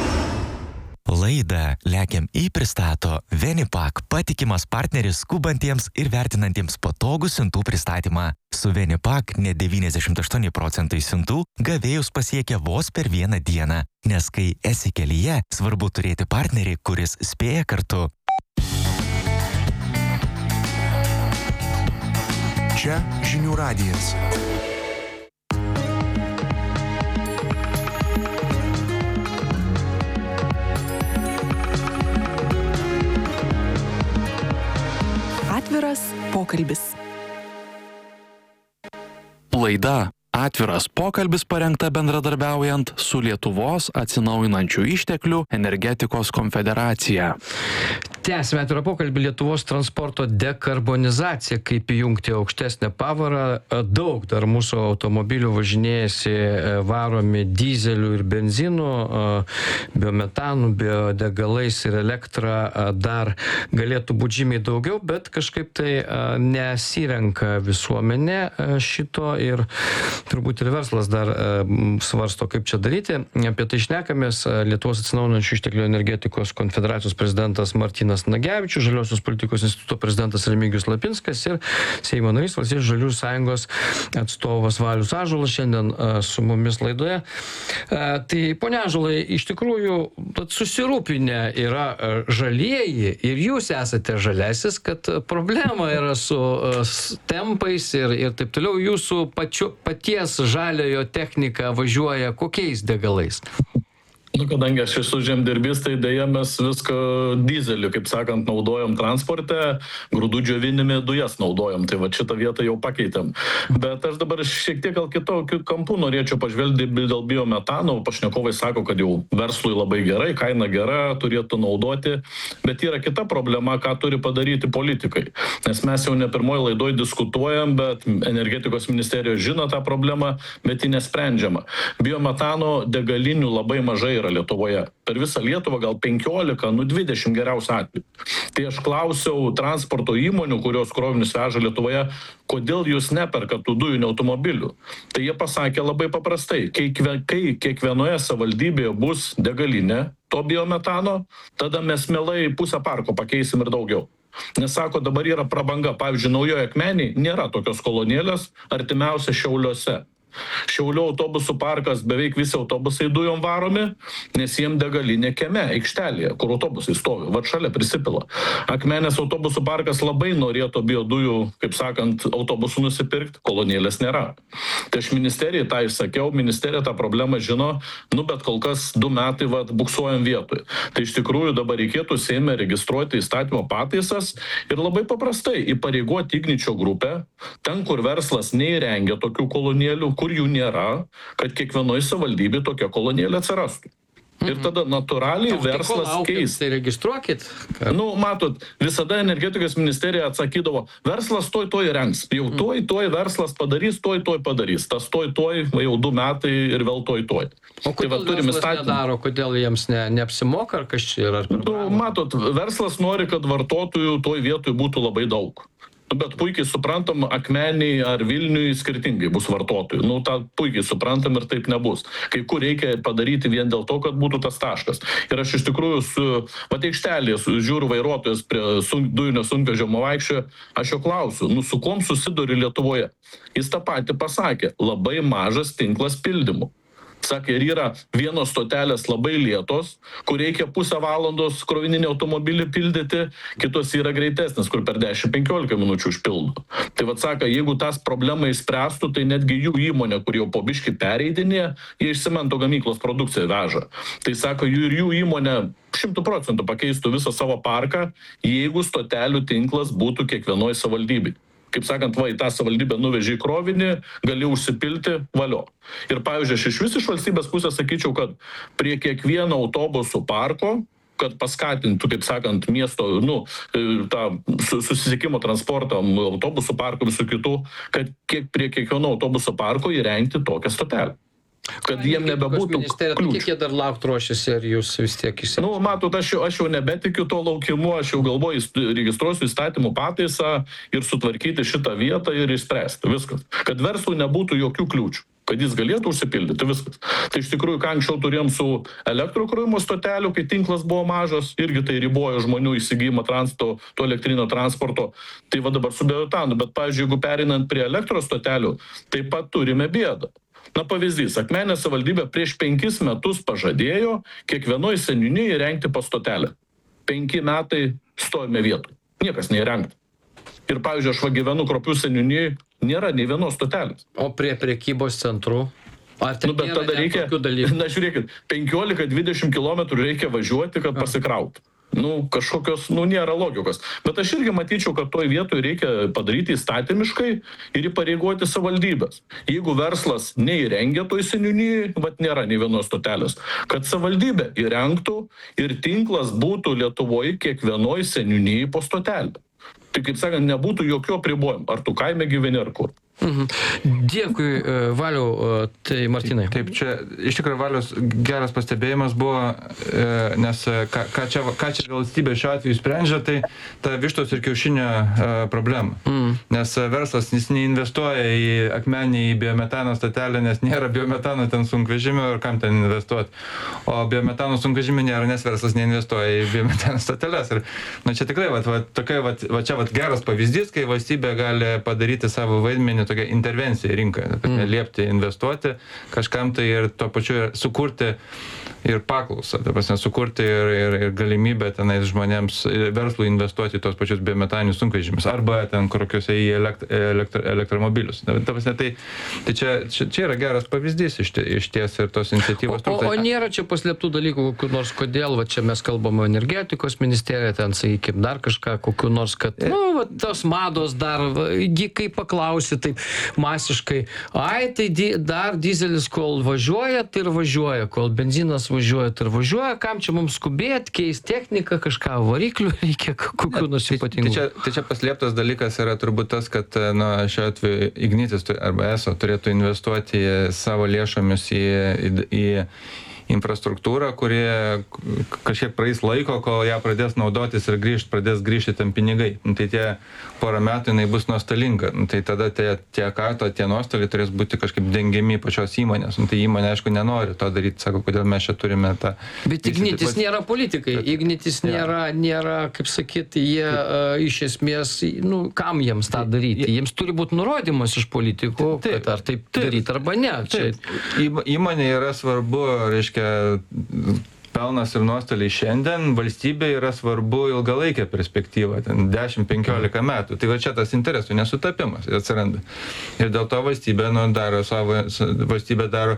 Laidą Lekiam į pristato Venipak, patikimas partneris skubantiems ir vertinantiems patogų siuntų pristatymą. Su Venipak net devyniasdešimt aštuoni procentai siuntų gavėjus pasiekia vos per vieną dieną, nes kai esi kelyje, svarbu turėti partnerį, kuris spėja kartu. Čia Žinių radijas. Atviras pokalbis. Laida Atviras pokalbis parengta bendradarbiaujant su Lietuvos atsinaujinančių išteklių energetikos konfederacija. Tęsime atvirą pokalbį Lietuvos transporto dekarbonizacija, kaip įjungti aukštesnę pavarą. Daug dar mūsų automobilių važinėjasi varomi dizelių ir benzinų, biometanų, biodegalais ir elektra dar galėtų būti žymiai daugiau, bet kažkaip tai nesirenka visuomenė šito ir turbūt ir verslas dar svarsto, kaip čia daryti. Apie tai šnekamės. Lietuvos atsinaujinančių išteklių energetikos konfederacijos prezidentas Martynas Nagevičius, Žaliosios politikos instituto prezidentas Remigijus Lapinskas ir Seimo narys Valstiečių žaliųjų sąjungos atstovas Valius Ąžuolas šiandien su mumis laidoje. Tai, ponia Ąžuolai, iš tikrųjų susirūpinę yra žalieji ir jūs esate žalesis, kad problema yra su tempais ir, ir taip toliau. Jūsų pačiu, paties žaliojo technika važiuoja kokiais degalais? Nu, kadangi aš esu žemdirbys, tai dėja mes viską dizelį, kaip sakant, naudojam transporte, grūdų džiovinime dujas naudojam, tai va šitą vietą jau pakeitėm. Bet aš dabar šiek tiek gal kitokių kampų norėčiau pažvelgti dėl biometano. Pašnekovai sako, kad jau verslui labai gerai, kaina gera, turėtų naudoti, bet yra kita problema, ką turi padaryti politikai. Nes mes jau ne pirmoji laidoj diskutuojam, bet energetikos ministerijos žino tą problemą, bet ji nesprendžiama. Biometano degalinių labai mažai yra Lietuvoje. Per visą Lietuvą gal penkiolika, nu dvidešimt geriausių atvejų. Tai aš klausiau transporto įmonių, kurios krovinius veža Lietuvoje, kodėl jūs neperkat tų dujinių automobilių. Tai jie pasakė labai paprastai, kai, kai kiekvienoje savivaldybėje bus degalinė to biometano, tada mes mielai pusę parko pakeisim ir daugiau. Nes sako, dabar yra prabanga. Pavyzdžiui, Naujoje Akmenėje nėra tokios kolonėlės, artimiausia Šiauliuose. Šiaulių autobusų parkas, beveik visi autobusai dujom varomi, nes jiem degalinė kieme, aikštelėje, kur autobusai stovi, va šalia prisipila. Akmenės autobusų parkas labai norėtų biodujų, kaip sakant, autobusų nusipirkti, kolonėlės nėra. Tai aš ministerijai tą išsakiau, ministerija tą problemą žino, nu bet kol kas du metai va, buksuojam vietoj. Tai iš tikrųjų dabar reikėtų Seime registruoti įstatymo pataisas ir labai paprastai įpareigoti Igničio grupę, ten, kur verslas neįrengia tokių kolonėlių, kur jų nėra, kad kiekvienoje savivaldybėje tokia kolonėlė atsirastų. Ir tada natūraliai O, tai ko verslas laukit? keis. Tai registruokit. Nu, matot, visada energetikos ministerija atsakydavo, verslas toj toj rengs. Jau toj toj verslas padarys, toj toj padarys. Tas toj toj jau du metai ir vėl toj toj. O kodėl tai verslas įstatymą nedaro, kodėl jiems ne, neapsimoka, ar kas čia yra? Nu, matot, verslas nori, kad vartotojų toj vietoj būtų labai daug. Bet puikiai suprantam, Akmeniai ar Vilniui skirtingai bus vartotojų. Nu, tą puikiai suprantam ir taip nebus. Kai kur reikia padaryti vien dėl to, kad būtų tas taškas. Ir aš iš tikrųjų su pateikštelės žiūriu vairuotojas prie sun, dujinio sunkvežimo vaikščioje, aš jo klausiu, nu su kuom susiduri Lietuvoje? Jis tą patį pasakė, labai mažas tinklas pildymų. Sakė, ir yra vienos stotelės labai lėtos, kur reikia pusę valandos krovininį automobilį pildyti, kitos yra greitesnės, kur per dešimt penkiolika minučių užpildo. Tai vad sako, jeigu tas problemą išspręstų, tai netgi jų įmonė, kur jau po biškį pereidinė, jie iš cemento gamyklos produkciją veža. Tai sako, jų ir jų įmonė šimtų procentų pakeistų visą savo parką, jeigu stotelių tinklas būtų kiekvienoje savivaldybėje. Kaip sakant, va, į tą savivaldybę nuvežė į krovinį, gali užsipilti, valio. Ir pavyzdžiui, aš iš vis iš valstybės pusės sakyčiau, kad prie kiekvieno autobusų parko, kad paskatintų, kaip sakant, miesto, nu, tą susisiekimo transportą, autobusų parkų visų kitų, kad kiek prie kiekvieno autobusų parko įrengti tokią stotelę. Kad jiem nebebūtų kliūčių. Kiek jie dar laukt ruošiasi, ar jūs vis tiek išsiaiškinate? Nu, matot, aš jau, aš jau nebetikiu to laukimu, aš jau galvoju, registruosiu įstatymų pataisą ir sutvarkyti šitą vietą ir išspręsti. Viskas. Kad verslui nebūtų jokių kliūčių. Kad jis galėtų užsipildyti, viskas. Tai iš tikrųjų, ką anksčiau turėjom su elektrokrovimo stotelių, kai tinklas buvo mažas, irgi tai ribojo žmonių įsigijimą transporto, to elektrinio transporto. Tai va dabar su bioetanu. Bet, pavyzdžiui, jeigu perinant prie elektros stotelių, taip pat turime bėdą. Na pavyzdys, Akmenės savivaldybė prieš penkis metus pažadėjo kiekvienoje seniūnijoje įrengti po stotelę. Penki metai stovime vietoj. Niekas neįrengta. Ir pavyzdžiui, aš va gyvenu Kruopių seniūnijoje, nėra nei vienos stotelės. O prie prekybos centrų? Ar ten nu, bet nėra tada reikia, tokių dalykų? na žiūrėkit, penkiolika dvidešimt kilometrų reikia važiuoti, kad pasikrauti. Nu, kažkokios, nu, nėra logikos. Bet aš irgi matyčiau, kad toj vietoj reikia padaryti įstatymiškai ir įpareigoti savivaldybės. Jeigu verslas neįrengia toj seniūnijai, vat nėra nei vienos stotelės, kad savivaldybė įrengtų ir tinklas būtų Lietuvoje kiekvienoj seniūnijai po stotelę. Tai, kaip sakant, nebūtų jokių apribojimų, ar tu kaime gyveni ar kur. Mhm. Dėkui, Valiau, tai Martynai. Taip, čia iš tikrųjų Valius geras pastebėjimas buvo, nes ką, ką, čia, ką čia valstybė šiuo atveju sprendžia, tai ta vištos ir kiaušinio problema. Mm. Nes verslas jis neinvestuoja į Akmenį, į biometano stotelę, nes nėra biometano ten sunkvežimio ir kam ten investuoti. O biometano sunkvežimio nėra, nes verslas neinvestuoja į biometano stoteles. Ir na, čia tikrai, va, va, tokia, va, va, čia va, geras pavyzdys, kai valstybė gali padaryti savo vaidmenį tokia intervencija rinkoje, kad mm. liepti investuoti kažkam tai ir tuo pačiu sukurti ir paklausą, ta prasme, sukurti ir, ir, ir galimybę tenais žmonėms, verslui investuoti į tos pačius biometaninius sunkvežimius arba ten kokiuose į elekt, elektro, elektromobilius. Ta prasme, tai, tai čia, čia, čia yra geras pavyzdys iš, iš ties ir tos iniciatyvos. O, o, o nėra čia paslėptų dalykų, kokių nors kodėl, va čia mes kalbame energetikos ministerija, ten, sakykime, dar kažką, kokių nors, kad, nu, va, tos mados dar, va, kai paklausi, taip masiškai, ai, tai di, dar dizelis, kol važiuoja, tai ir važiuoja, kol benzinas važiuoja, tai ir važiuoja, kam čia mums skubėti, keis techniką, kažką variklių reikia, kokių nors ypatingų. Tai čia, tai čia paslėptas dalykas yra turbūt tas, kad na, šiuo atveju Ignitis arba ESO turėtų investuoti savo lėšomis į, į, į infrastruktūrą, kurie kažkiek praeis laiko, kol ją pradės naudotis ir grįžt, pradės grįžti tam pinigai. Nu, tai tie porą metų jinai bus nuostolinga. Nu, tai tada tie, tie karto, tie nuostoliai turės būti kažkaip dengiami pačios įmonės. Nu, tai įmonė, aišku, nenori to daryti, sako, kodėl mes čia turime tą... Bet Ignitis nėra politikai. Ignitis nėra, nėra, kaip sakyti, jie uh, iš esmės, nu, kam jiems tą daryti? Jiems turi būti nurodymas iš politikų, taip, kad ar taip, taip daryti arba ne. Čia... Įmonė yra svarbu, reiškia, pelnas ir nuostoliai šiandien, valstybė yra svarbu ilgalaikė perspektyva, ten dešimt penkiolika metų. Tai va čia tas interesų nesutapimas atsiranda. Ir dėl to valstybė, nu, daro savo, valstybė daro,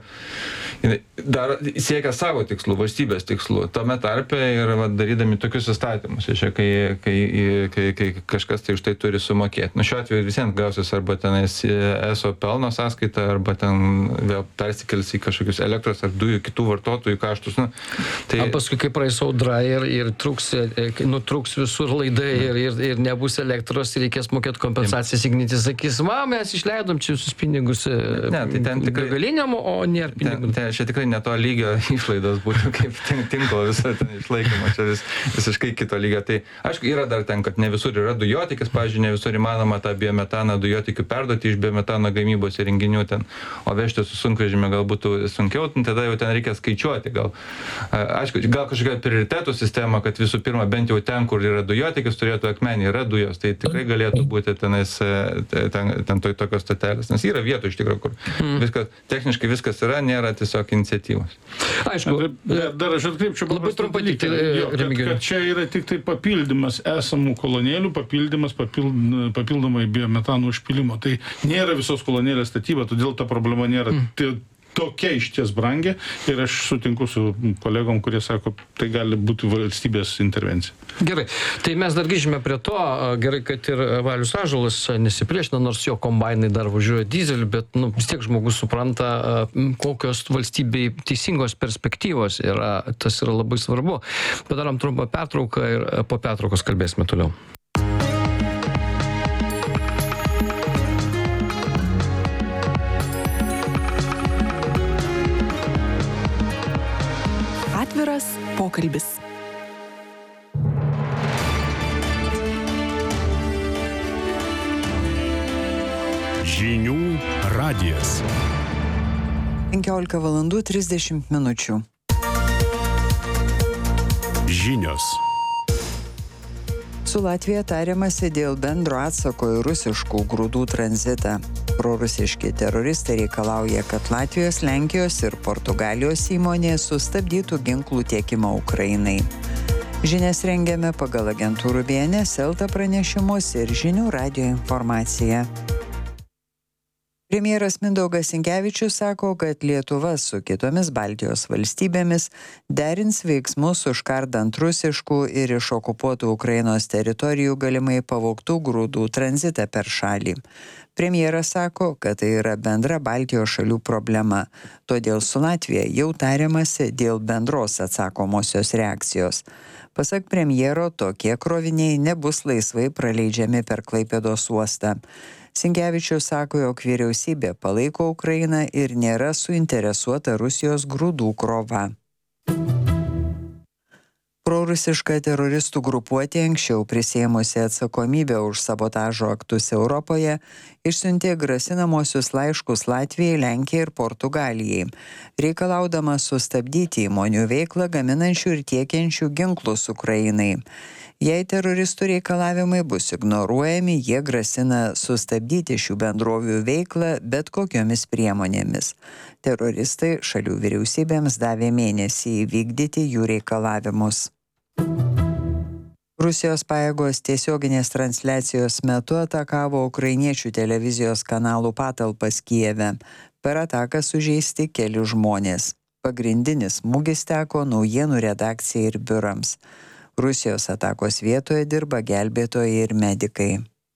daro, siekia savo tikslų, valstybės tikslų. Tame tarpe ir va, darydami tokius įstatymus, čia, kai, kai, kai, kai kažkas tai už tai turi sumokėti. Nu, šiuo atveju visiems gausis arba tenais eso pelno sąskaita, arba ten vėl persikels į kažkokius elektros ar dujų kitų vartotojų kaštus. Nu, tai... O paskui, kai praeis audra ir, ir truks, nutrūks visur laidai ir, ir, ir nebus elektros ir reikės mokėti kompensacijas, Ignitis sakys, va, mes išleidom čia visus pinigus ne, tai ten tikrai galiniam, o nėra pinigų. Ten, ten, čia tikrai ne to lygio išlaidos būtų kaip tinklo viso ten išlaikymo, čia vis, visiškai kito lygio. Tai aišku, yra dar ten, kad ne visur yra dujotikis, pavyzdžiui, ne visur įmanoma tą biometaną dujotikių perduoti iš biometano gamybos įrenginių ten, o vežti su sunkvežimiu gal būtų sunkiau, tada jau ten reikia skaičiuoti gal. Aišku, gal kažkokia prioritetų sistema, kad visų pirma, bent jau ten, kur yra dujotikis, turėtų akmenį, yra dujos, tai tikrai galėtų būti tenais, ten, ten to, tokios stotelės, nes yra vietų iš tikrųjų, kur mm. viskas, techniškai viskas yra, nėra tiesiog iniciatyvos. Aišku, dar, dar aš atkreipčiau labai trumpai tik, kad, kad čia yra tik tai papildymas esamų kolonėlių, papildymas papild, papildomai biometano užpilimo. Tai nėra visos kolonėlės statyba, todėl ta problema nėra mm. tokia išties brangi ir aš sutinku su kolegom, kurie sako, tai gali būti valstybės intervencija. Gerai, tai mes dar grįžime prie to, gerai, kad ir Valius Ąžuolas nesipriešina, nors jo kombainai dar važiuoja dizelį, bet nu, vis tiek žmogus supranta, kokios valstybei teisingos perspektyvos yra, tas yra labai svarbu. Padarom trumpą pertrauką ir po pertraukos kalbėsime toliau. Atviras pokalbis. Žinių radijas. penkiolika valandų trisdešimt minučių. Žinios. Su Latvija tariamasi dėl bendro atsako į rusiškų grūdų tranzitą. Prorusiški teroristai reikalauja, kad Latvijos, Lenkijos ir Portugalijos įmonės sustabdytų ginklų tiekimą Ukrainai. Žinias rengiame pagal agentūrų B N S, Elta pranešimus ir Žinių radijo informaciją. Premjeras Mindaugas Sinkevičius sako, kad Lietuva su kitomis Baltijos valstybėmis derins veiksmus užkardant rusiškų ir iš okupuotų Ukrainos teritorijų galimai pavogtų grūdų tranzitą per šalį. Premjeras sako, kad tai yra bendra Baltijos šalių problema, todėl su Latvija jau tariamasi dėl bendros atsakomosios reakcijos. Pasak premjero, tokie kroviniai nebus laisvai praleidžiami per Klaipėdos uostą. Sinkevičius sako, jog vyriausybė palaiko Ukrainą ir nėra suinteresuota Rusijos grūdų krova. Prorusiška teroristų grupuotė, anksčiau prisėmusi atsakomybę už sabotažo aktus Europoje, išsiuntė grasinamosius laiškus Latvijai, Lenkijai ir Portugalijai, reikalaudama sustabdyti įmonių veiklą gaminančių ir tiekiančių ginklus Ukrainai. Jei teroristų reikalavimai bus ignoruojami, jie grasina sustabdyti šių bendrovių veiklą bet kokiomis priemonėmis. Teroristai šalių vyriausybėms davė mėnesį įvykdyti jų reikalavimus. Rusijos pajėgos tiesioginės transliacijos metu atakavo ukrainiečių televizijos kanalų patalpas Kijeve. Per ataką sužeisti keli žmonės. Pagrindinis smūgis teko naujienų redakcijai ir biurams. Rusijos atakos vietoje dirba gelbėtojai ir medikai.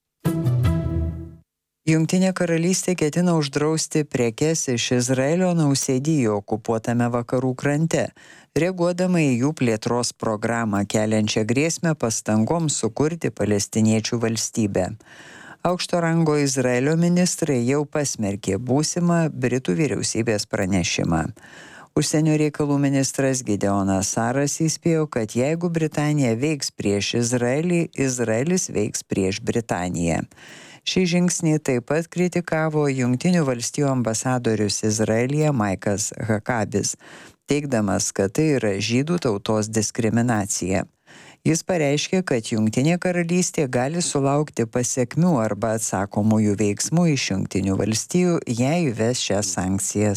Jungtinė karalystė ketina uždrausti prekes iš Izraelio nausėdijo okupuotame vakarų krante, reaguodama į jų plėtros programą keliančią grėsmę pastangoms sukurti palestiniečių valstybę. Aukšto rango Izraelio ministrai jau pasmerkė būsimą Britų vyriausybės pranešimą. Užsienio reikalų ministras Gideonas Saras įspėjo, kad jeigu Britanija veiks prieš Izraelį, Izraelis veiks prieš Britaniją. Šį žingsnį taip pat kritikavo Jungtinių valstijų ambasadorius Izraelyje Maikas Hakabis, teigdamas, kad tai yra žydų tautos diskriminacija. Jis pareiškė, kad Jungtinė karalystė gali sulaukti pasekmių arba atsakomųjų veiksmų iš Jungtinių valstijų, jei įves šias sankcijas.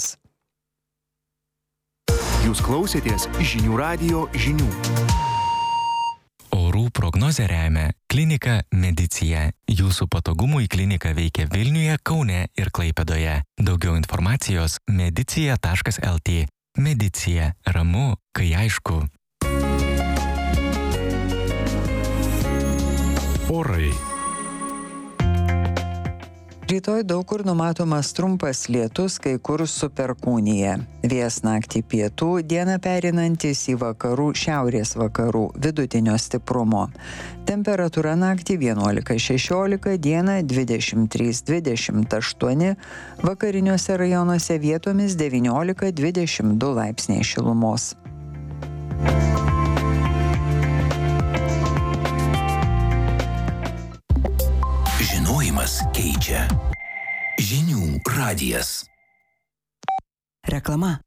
Jūs klausėtės žinių radijo žinių. Orų prognozę remia klinika Medicija. Jūsų patogumui klinika veikia Vilniuje, Kaune ir Klaipėdoje. Daugiau informacijos medicija taškas lt. Medicija. Ramu, kai aišku. Orai. Rytoj daug kur numatomas trumpas lietus, kai kur su perkūnija. Vėjas naktį pietų, dieną pereinantis į vakarų, šiaurės vakarų, vidutinio stiprumo. Temperatūra naktį vienuolika šešiolika, dieną dvidešimt trys dvidešimt aštuoni, vakariniuose rajonuose vietomis devyniolika dvidešimt du laipsniai šilumos. Žinojimas keičia. Žinių radijas. Reklama.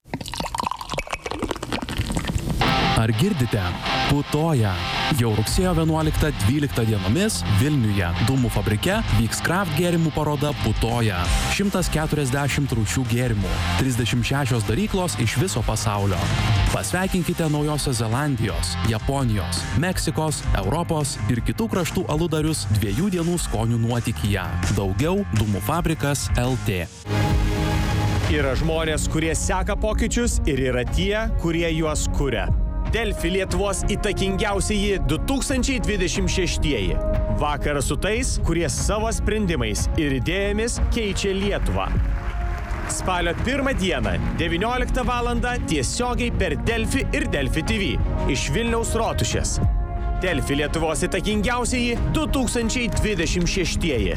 Ar girdite? Putoja. Jau rugsėjo vienuoliktą dvyliktą dienomis Vilniuje Dūmų fabrike vyks kraft gėrimų paroda Putoja. šimtas keturiasdešimt rūšių gėrimų, trisdešimt šešios daryklos iš viso pasaulio. Pasveikinkite Naujosios Zelandijos, Japonijos, Meksikos, Europos ir kitų kraštų aludarius dviejų dienų skonių nuotykyje. Daugiau Dūmų fabrikas lt. Yra žmonės, kurie seka pokyčius ir yra tie, kurie juos kuria. Delfi Lietuvos įtakingiausieji du tūkstančiai dvidešimt šeštieji. Vakaras su tais, kurie savo sprendimais ir idėjomis keičia Lietuvą. Spalio pirmą dieną, devynioliktą valandą tiesiogiai per Delfi ir Delfi T V iš Vilniaus Rotušės. Delfi Lietuvos įtakingiausieji du tūkstančiai dvidešimt šeštieji.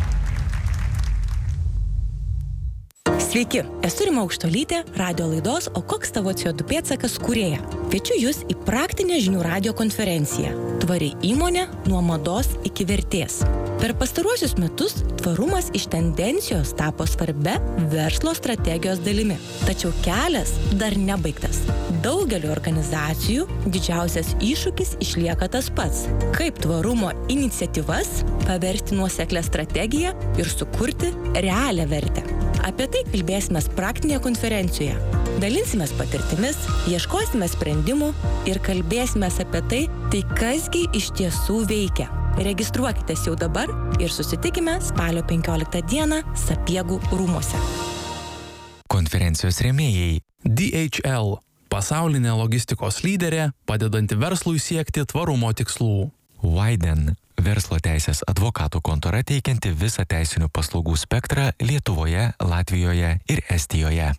Sveiki, esu Rima Aukštolytė, radio laidos O koks tavo C O du pėdsakas kūrėja. Kviečiu jūs į praktinę žinių radijo konferenciją Tvari įmonė nuo mados iki vertės. Per pastaruosius metus tvarumas iš tendencijos tapo svarbia verslo strategijos dalimi. Tačiau kelias dar nebaigtas. Daugeliu organizacijų didžiausias iššūkis išlieka tas pats. Kaip tvarumo iniciatyvas paversti nuoseklią strategiją ir sukurti realią vertę. Apie tai kalbėsime praktinėje konferencijoje. Dalinsimės patirtimis, ieškosime sprendimų ir kalbėsime apie tai, tai kasgi iš tiesų veikia. Registruokitės jau dabar ir susitikime spalio penkioliktą dieną Sapiegų rūmuose. Konferencijos rėmėjai D H L – pasaulinė logistikos lyderė, padedanti verslui siekti tvarumo tikslų. Widen – verslo teisės advokatų kontora teikianti visą teisinių paslaugų spektrą Lietuvoje, Latvijoje ir Estijoje.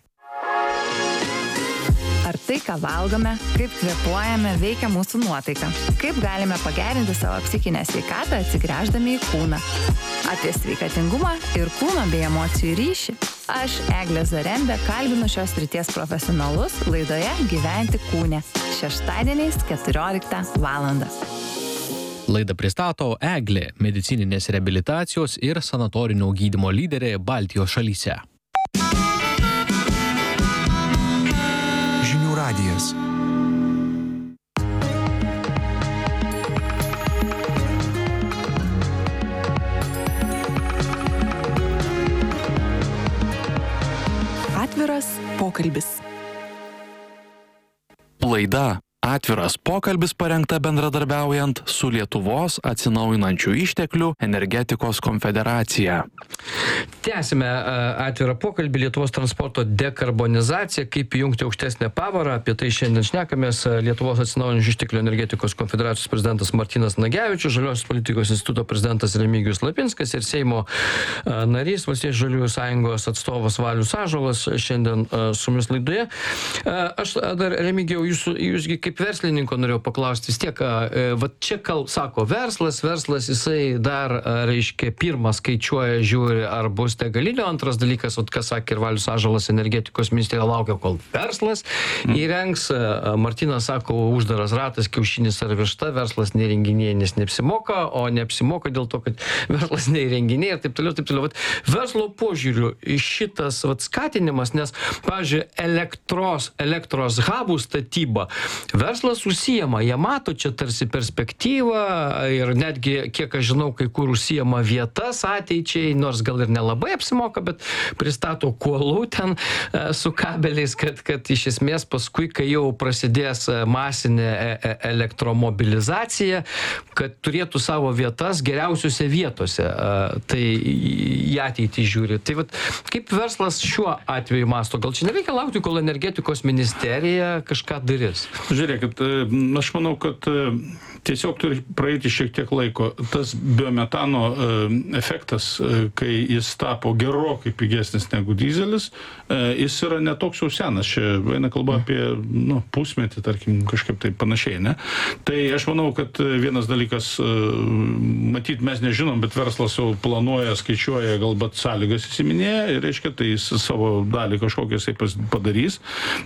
Ar tai, ką valgome, kaip kvėpuojame, veikia mūsų nuotaiką? Kaip galime pagerinti savo psichinę sveikatą atsigręždami į kūną? Apie sveikatingumą ir kūno bei emocijų ryšį. Aš, Eglė Zarembė, kalbinu šios srities profesionalus laidoje Gyventi kūne. Šeštadieniais keturioliktą valandą. Laidą pristato Eglė, medicininės reabilitacijos ir sanatorinio gydymo lyderė Baltijos šalyse. Žinių radijas. Atviras pokalbis. Laida Atviras pokalbis parengta bendradarbiaujant su Lietuvos atsinaujinančių išteklių energetikos konfederacija. Tęsime atvirą pokalbį Lietuvos transporto dekarbonizacija, kaip įjungti aukštesnę pavarą. Apie tai šiandien šnekamės. Lietuvos atsinaujinančių išteklių energetikos konfederacijos prezidentas Martynas Nagevičius, Žaliosios politikos instituto prezidentas Remigijus Lapinskas ir Seimo narys, Valstiečių žaliųjų sąjungos atstovas Valius Ąžuolas šiandien su mumis laidoje. Aš dar, Remigijau, jūsų, jūsgi kaip verslininko norėjau paklausti, vis tiek, va čia kal, sako verslas, verslas jisai dar, reiškia, pirmą skaičiuoja, žiūri, ar bus degalinių, antras dalykas, vat, kas sakė ir Valius Ąžuolas, energetikos ministerija laukia, kol verslas įrengs, Martynas sako, uždaras ratas, kiaušinis ar višta, verslas neįrenginėja, nes neapsimoka, o neapsimoka dėl to, kad verslas neįrenginėja ir taip toliau, taip toliau. Vat, verslo požiūriu šitas vat, skatinimas, nes, pavyzdžiui, elektros, elektros hubų statyba, verslas užsijama, jie mato čia tarsi perspektyvą ir netgi, kiek aš žinau, kai kur užsijama vietas ateičiai, nors gal ir nelabai apsimoka, bet pristato kuolų ten e, su kabeliais, kad, kad iš esmės paskui, kai jau prasidės masinė e elektromobilizacija, kad turėtų savo vietas geriausiose vietose. E, tai į ateitį žiūri. Tai vat, kaip verslas šiuo atveju masto? Gal čia nereikia laukti, kol energetikos ministerija kažką darys? Žiūrėkit, aš manau, kad tiesiog turi praeiti šiek tiek laiko. Tas biometano efektas, kai jis tapo gerokai pigesnis negu dizelis, jis yra netoks jau senas. Čia eina kalba apie nu, pusmetį, tarkim, kažkaip tai panašiai, ne? Tai aš manau, kad vienas dalykas, matyt, mes nežinom, bet verslas jau planuoja, skaičiuoja, galbūt sąlygas įsiminėja ir, reiškia, tai jis savo dalį kažkokią padarys.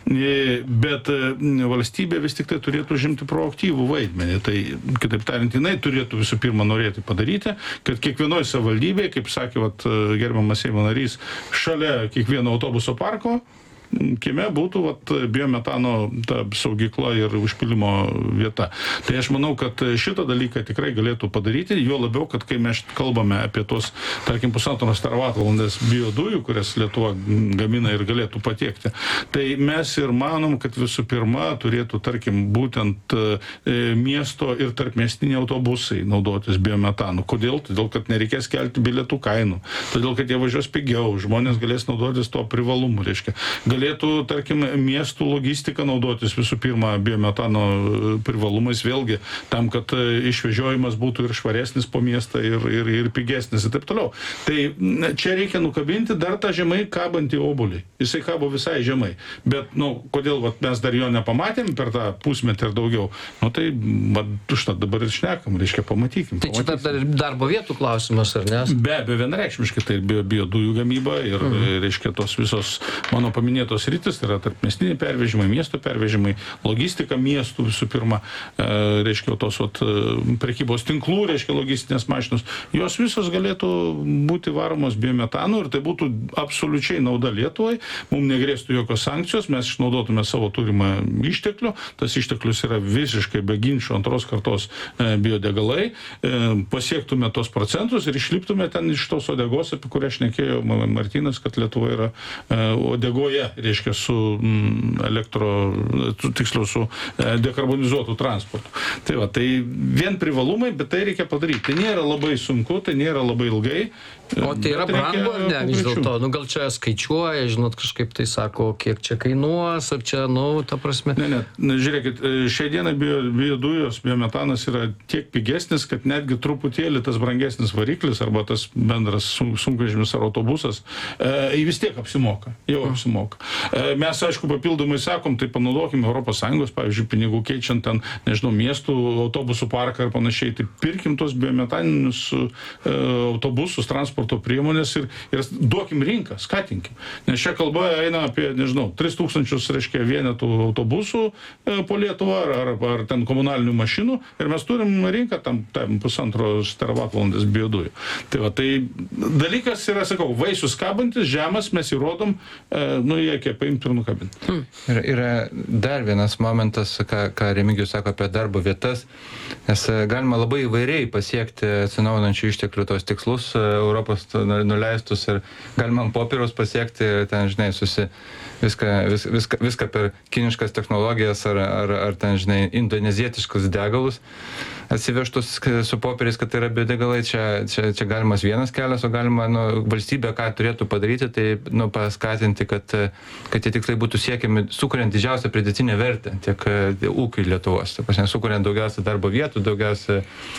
Bet valstybė vis tik tai turėtų žimti proaktyvų vaidmenį. Tai, kitaip tariant, jinai turėtų visų pirma norėti padaryti, kad kiekvienoje savivaldybėje, kaip sakė vat, gerbiamas Seimo narys, šalia kiekvieno autobuso parko kieme būtų vat, biometano ta saugykla ir užpilimo vieta. Tai aš manau, kad šitą dalyką tikrai galėtų padaryti, jo labiau, kad kai mes kalbame apie tos, tarkim, pusantros teravatvalandės biodujų, kurias Lietuva gamina ir galėtų patiekti, tai mes ir manom, kad visų pirma turėtų, tarkim, būtent e, miesto ir tarpmiestiniai autobusai naudotis biometanu. Kodėl? Todėl, kad nereikės kelti bilietų kainų. Todėl, kad jie važiuos pigiau, žmonės galės naudotis to privalumu, reiškia. Galėtų, tarkim, miestų logistika naudotis visų pirma biometano privalumais, vėlgi tam, kad išvežiojimas būtų ir švaresnis po miestą ir, ir, ir pigesnis ir taip toliau. Tai čia reikia nukabinti dar tą žemai kabantį obuolį. Jisai kabo visai žemai. Bet, nu, kodėl vat, mes dar jo nepamatėm per tą pusmetį ir daugiau? Nu, tai, vat, užtat dabar ir šnekam, reiškia, pamatykim. Tai čia dar ir darbo vietų klausimas, ar ne? Be abejo, vienareikšmiškai tai bio, biodujų gamyba ir, mhm. reiškia, tos visos mano paminėtos tos rytis, tai yra tarpmiestiniai pervežimai, miesto pervežimai, logistika miestų visų pirma, e, reiškia, tos ot, prekybos tinklų, reiškia, logistinės mašinos, jos visos galėtų būti varomos biometanu ir tai būtų absoliučiai nauda Lietuvai, mums negrėstų jokios sankcijos, mes išnaudotume savo turimą išteklių, tas išteklius yra visiškai be ginčio antros kartos e, biodegalai, e, pasiektume tos procentus ir išliptume ten iš tos odegos, apie kurią šnekėjo Martynas, kad Lietuva yra e, odegoje, reiškia, su mm, elektro, tiksliau, su e, dekarbonizuotų transportu. Tai va, tai vien privalumai, bet tai reikia padaryti. Tai nėra labai sunku, tai nėra labai ilgai. O tai yra brangu, ar ne, vis dėlto? Nu, gal čia skaičiuoja, žinot, kažkaip tai sako, kiek čia kainuos, ar čia, nu, ta prasme. Ne, ne, žiūrėkit, šiai dienai bio, biodujos, biometanas yra tiek pigesnis, kad netgi truputėlį tas brangesnis variklis arba tas bendras sunkvežimis ar autobusas, e, vis tiek apsimoka, jau apsimoka. E, mes, aišku, papildomai sakom, tai panaudokime Europos Sąjungos, pavyzdžiui, pinigų keičiant ten, nežinau, miestų autobusų parką ar panašiai, tai pirkim tos biometaninius e, autobusus, transporto priemonės ir, ir duokim rinką, skatinkim. Nes čia kalba eina apie, nežinau, tris tūkstančius, reiškia, vienetų autobusų e, po Lietuvą ar, ar, ar ten komunalinių mašinų ir mes turim rinką tam, tam pusantros teravatvalandės biodujų. Tai va, tai dalykas yra, sakau, vaisius kabantis, žemas, mes įrodom, e, nu, jie kiek paimti ir nukabinti. Hmm. Ir yra dar vienas momentas, ką, ką Remigijus sako apie darbo vietas, nes galima labai įvairiai pasiekti atsinaujinančių išteklių tos tikslus Europos nuleistus ir galima ant popieriaus pasiekti, ten, žinai, susi, viską, vis, viską, viską per kiniškas technologijas ar, ar, ar ten, žinai, indonezietiškus degalus atsivežtus su popieriais, kad tai yra biodegalai, čia, čia, čia galimas vienas kelias, o galima, nu, valstybė, ką turėtų padaryti, tai, nu, paskatinti, kad, kad tie tikslai būtų siekiami, sukuriant didžiausią pridėtinę vertę tiek ūkiui Lietuvos, ta prasme, sukuriant daugiausia darbo vietų, daugiausia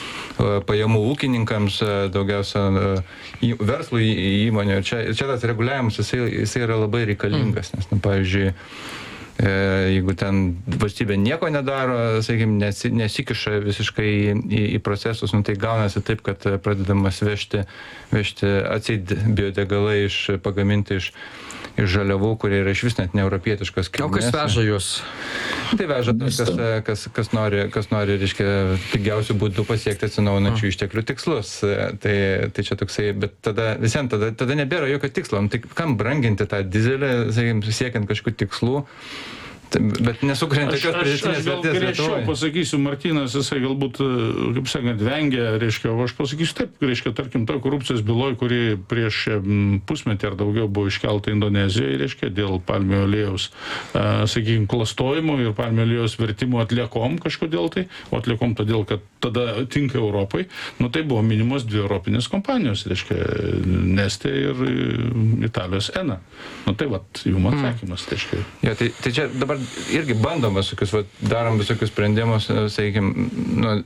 pajamų ūkininkams, daugiausia verslų įmonių. Čia, čia tas reguliavimas, jisai, jisai yra labai reikalingas, nes, nu, pavyzdžiui, jeigu ten valstybė nieko nedaro, sakykime, nesi, nesikiša visiškai į, į, į procesus, nu, tai gaunasi taip, kad pradedamas vežti, vežti atseit biodegalai iš, pagaminti iš, iš žaliavų, kurie yra iš vis net neeuropietiškos kilmės. O kas veža jūs? Tai veža tas, kas, kas, kas nori, kas nori, reiškia, pigiausių būdų pasiekti atsinaujinančių išteklių tikslus. Tai, tai čia toksai, bet tada visiems, tada, tada nebėra jokio tikslo. Tai kam branginti tą dizelį, sakykime, siekiant kažkokių tikslų? Bet nesukuriant tokios pridėtinės vertės Lietuvoje. Aš gal griežčiau pasakysiu, Martynas, jisai galbūt, kaip sakant, vengia, reiškia, o aš pasakysiu taip, reiškia, tarkim, to korupcijos byloj, kuri prieš pusmetį ar daugiau buvo iškelta Indonezijoje, reiškia, dėl palmių aliejaus, sakykime, klastojimo ir palmių aliejaus vertimo atliekom kažkodėl tai, o atliekom todėl, kad tada tinka Europai, nu tai buvo minimos dvi europinės kompanijos, reiškia, Neste ir Italijos Ena. Nu tai vat, jum atsakymas, reiškia. Ja, tai, tai čia dabar irgi bandom visokius, va, darom visokius sprendimus, sakykime, nu,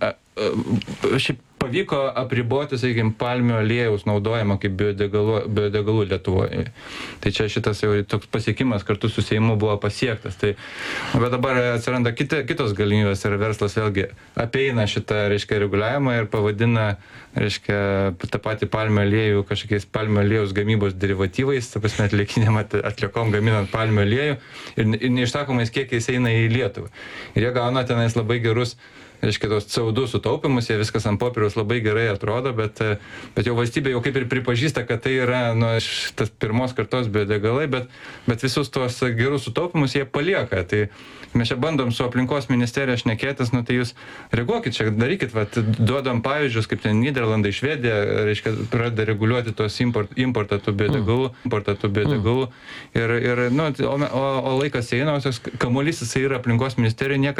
šiaip pavyko apriboti, sakykime, palmių aliejaus naudojimą kaip biodegalų, biodegalų Lietuvoje. Tai čia šitas jau toks pasiekimas kartu su Seimu buvo pasiektas. Tai, bet dabar atsiranda kita, kitos galimybės ir verslas vėlgi apeina šitą, reiškia, reguliavimą ir pavadina, reiškia, tą patį palmių aliejų kažkokiais palmių aliejaus gamybos derivatyvais, ta prasme, atliekinėm atliekom gaminant palmių aliejų ir, ir neišsakomais kiekiais eina į Lietuvą. Ir jie gauna tenais labai gerus, reiškia, tos C O du sutaupimus, jie viskas ant popieriaus labai gerai atrodo, bet, bet jau valstybė jau kaip ir pripažįsta, kad tai yra, nu, tas pirmos kartos biodegalai, bet, bet visus tos gerus sutaupimus jie palieka. Tai mes čia bandom su aplinkos ministerija šnekėtis, nu tai jūs reaguokit čia, darykit, vat, duodam pavyzdžius, kaip ten Nyderlandai, Švedija, reiškia, pradeda reguliuoti tos import, importą tų biodegalų, importą tų biodegalų ir, ir nu, o, o, o laikas eina, o kamuolys jisai yra aplinkos ministerijoje, niekas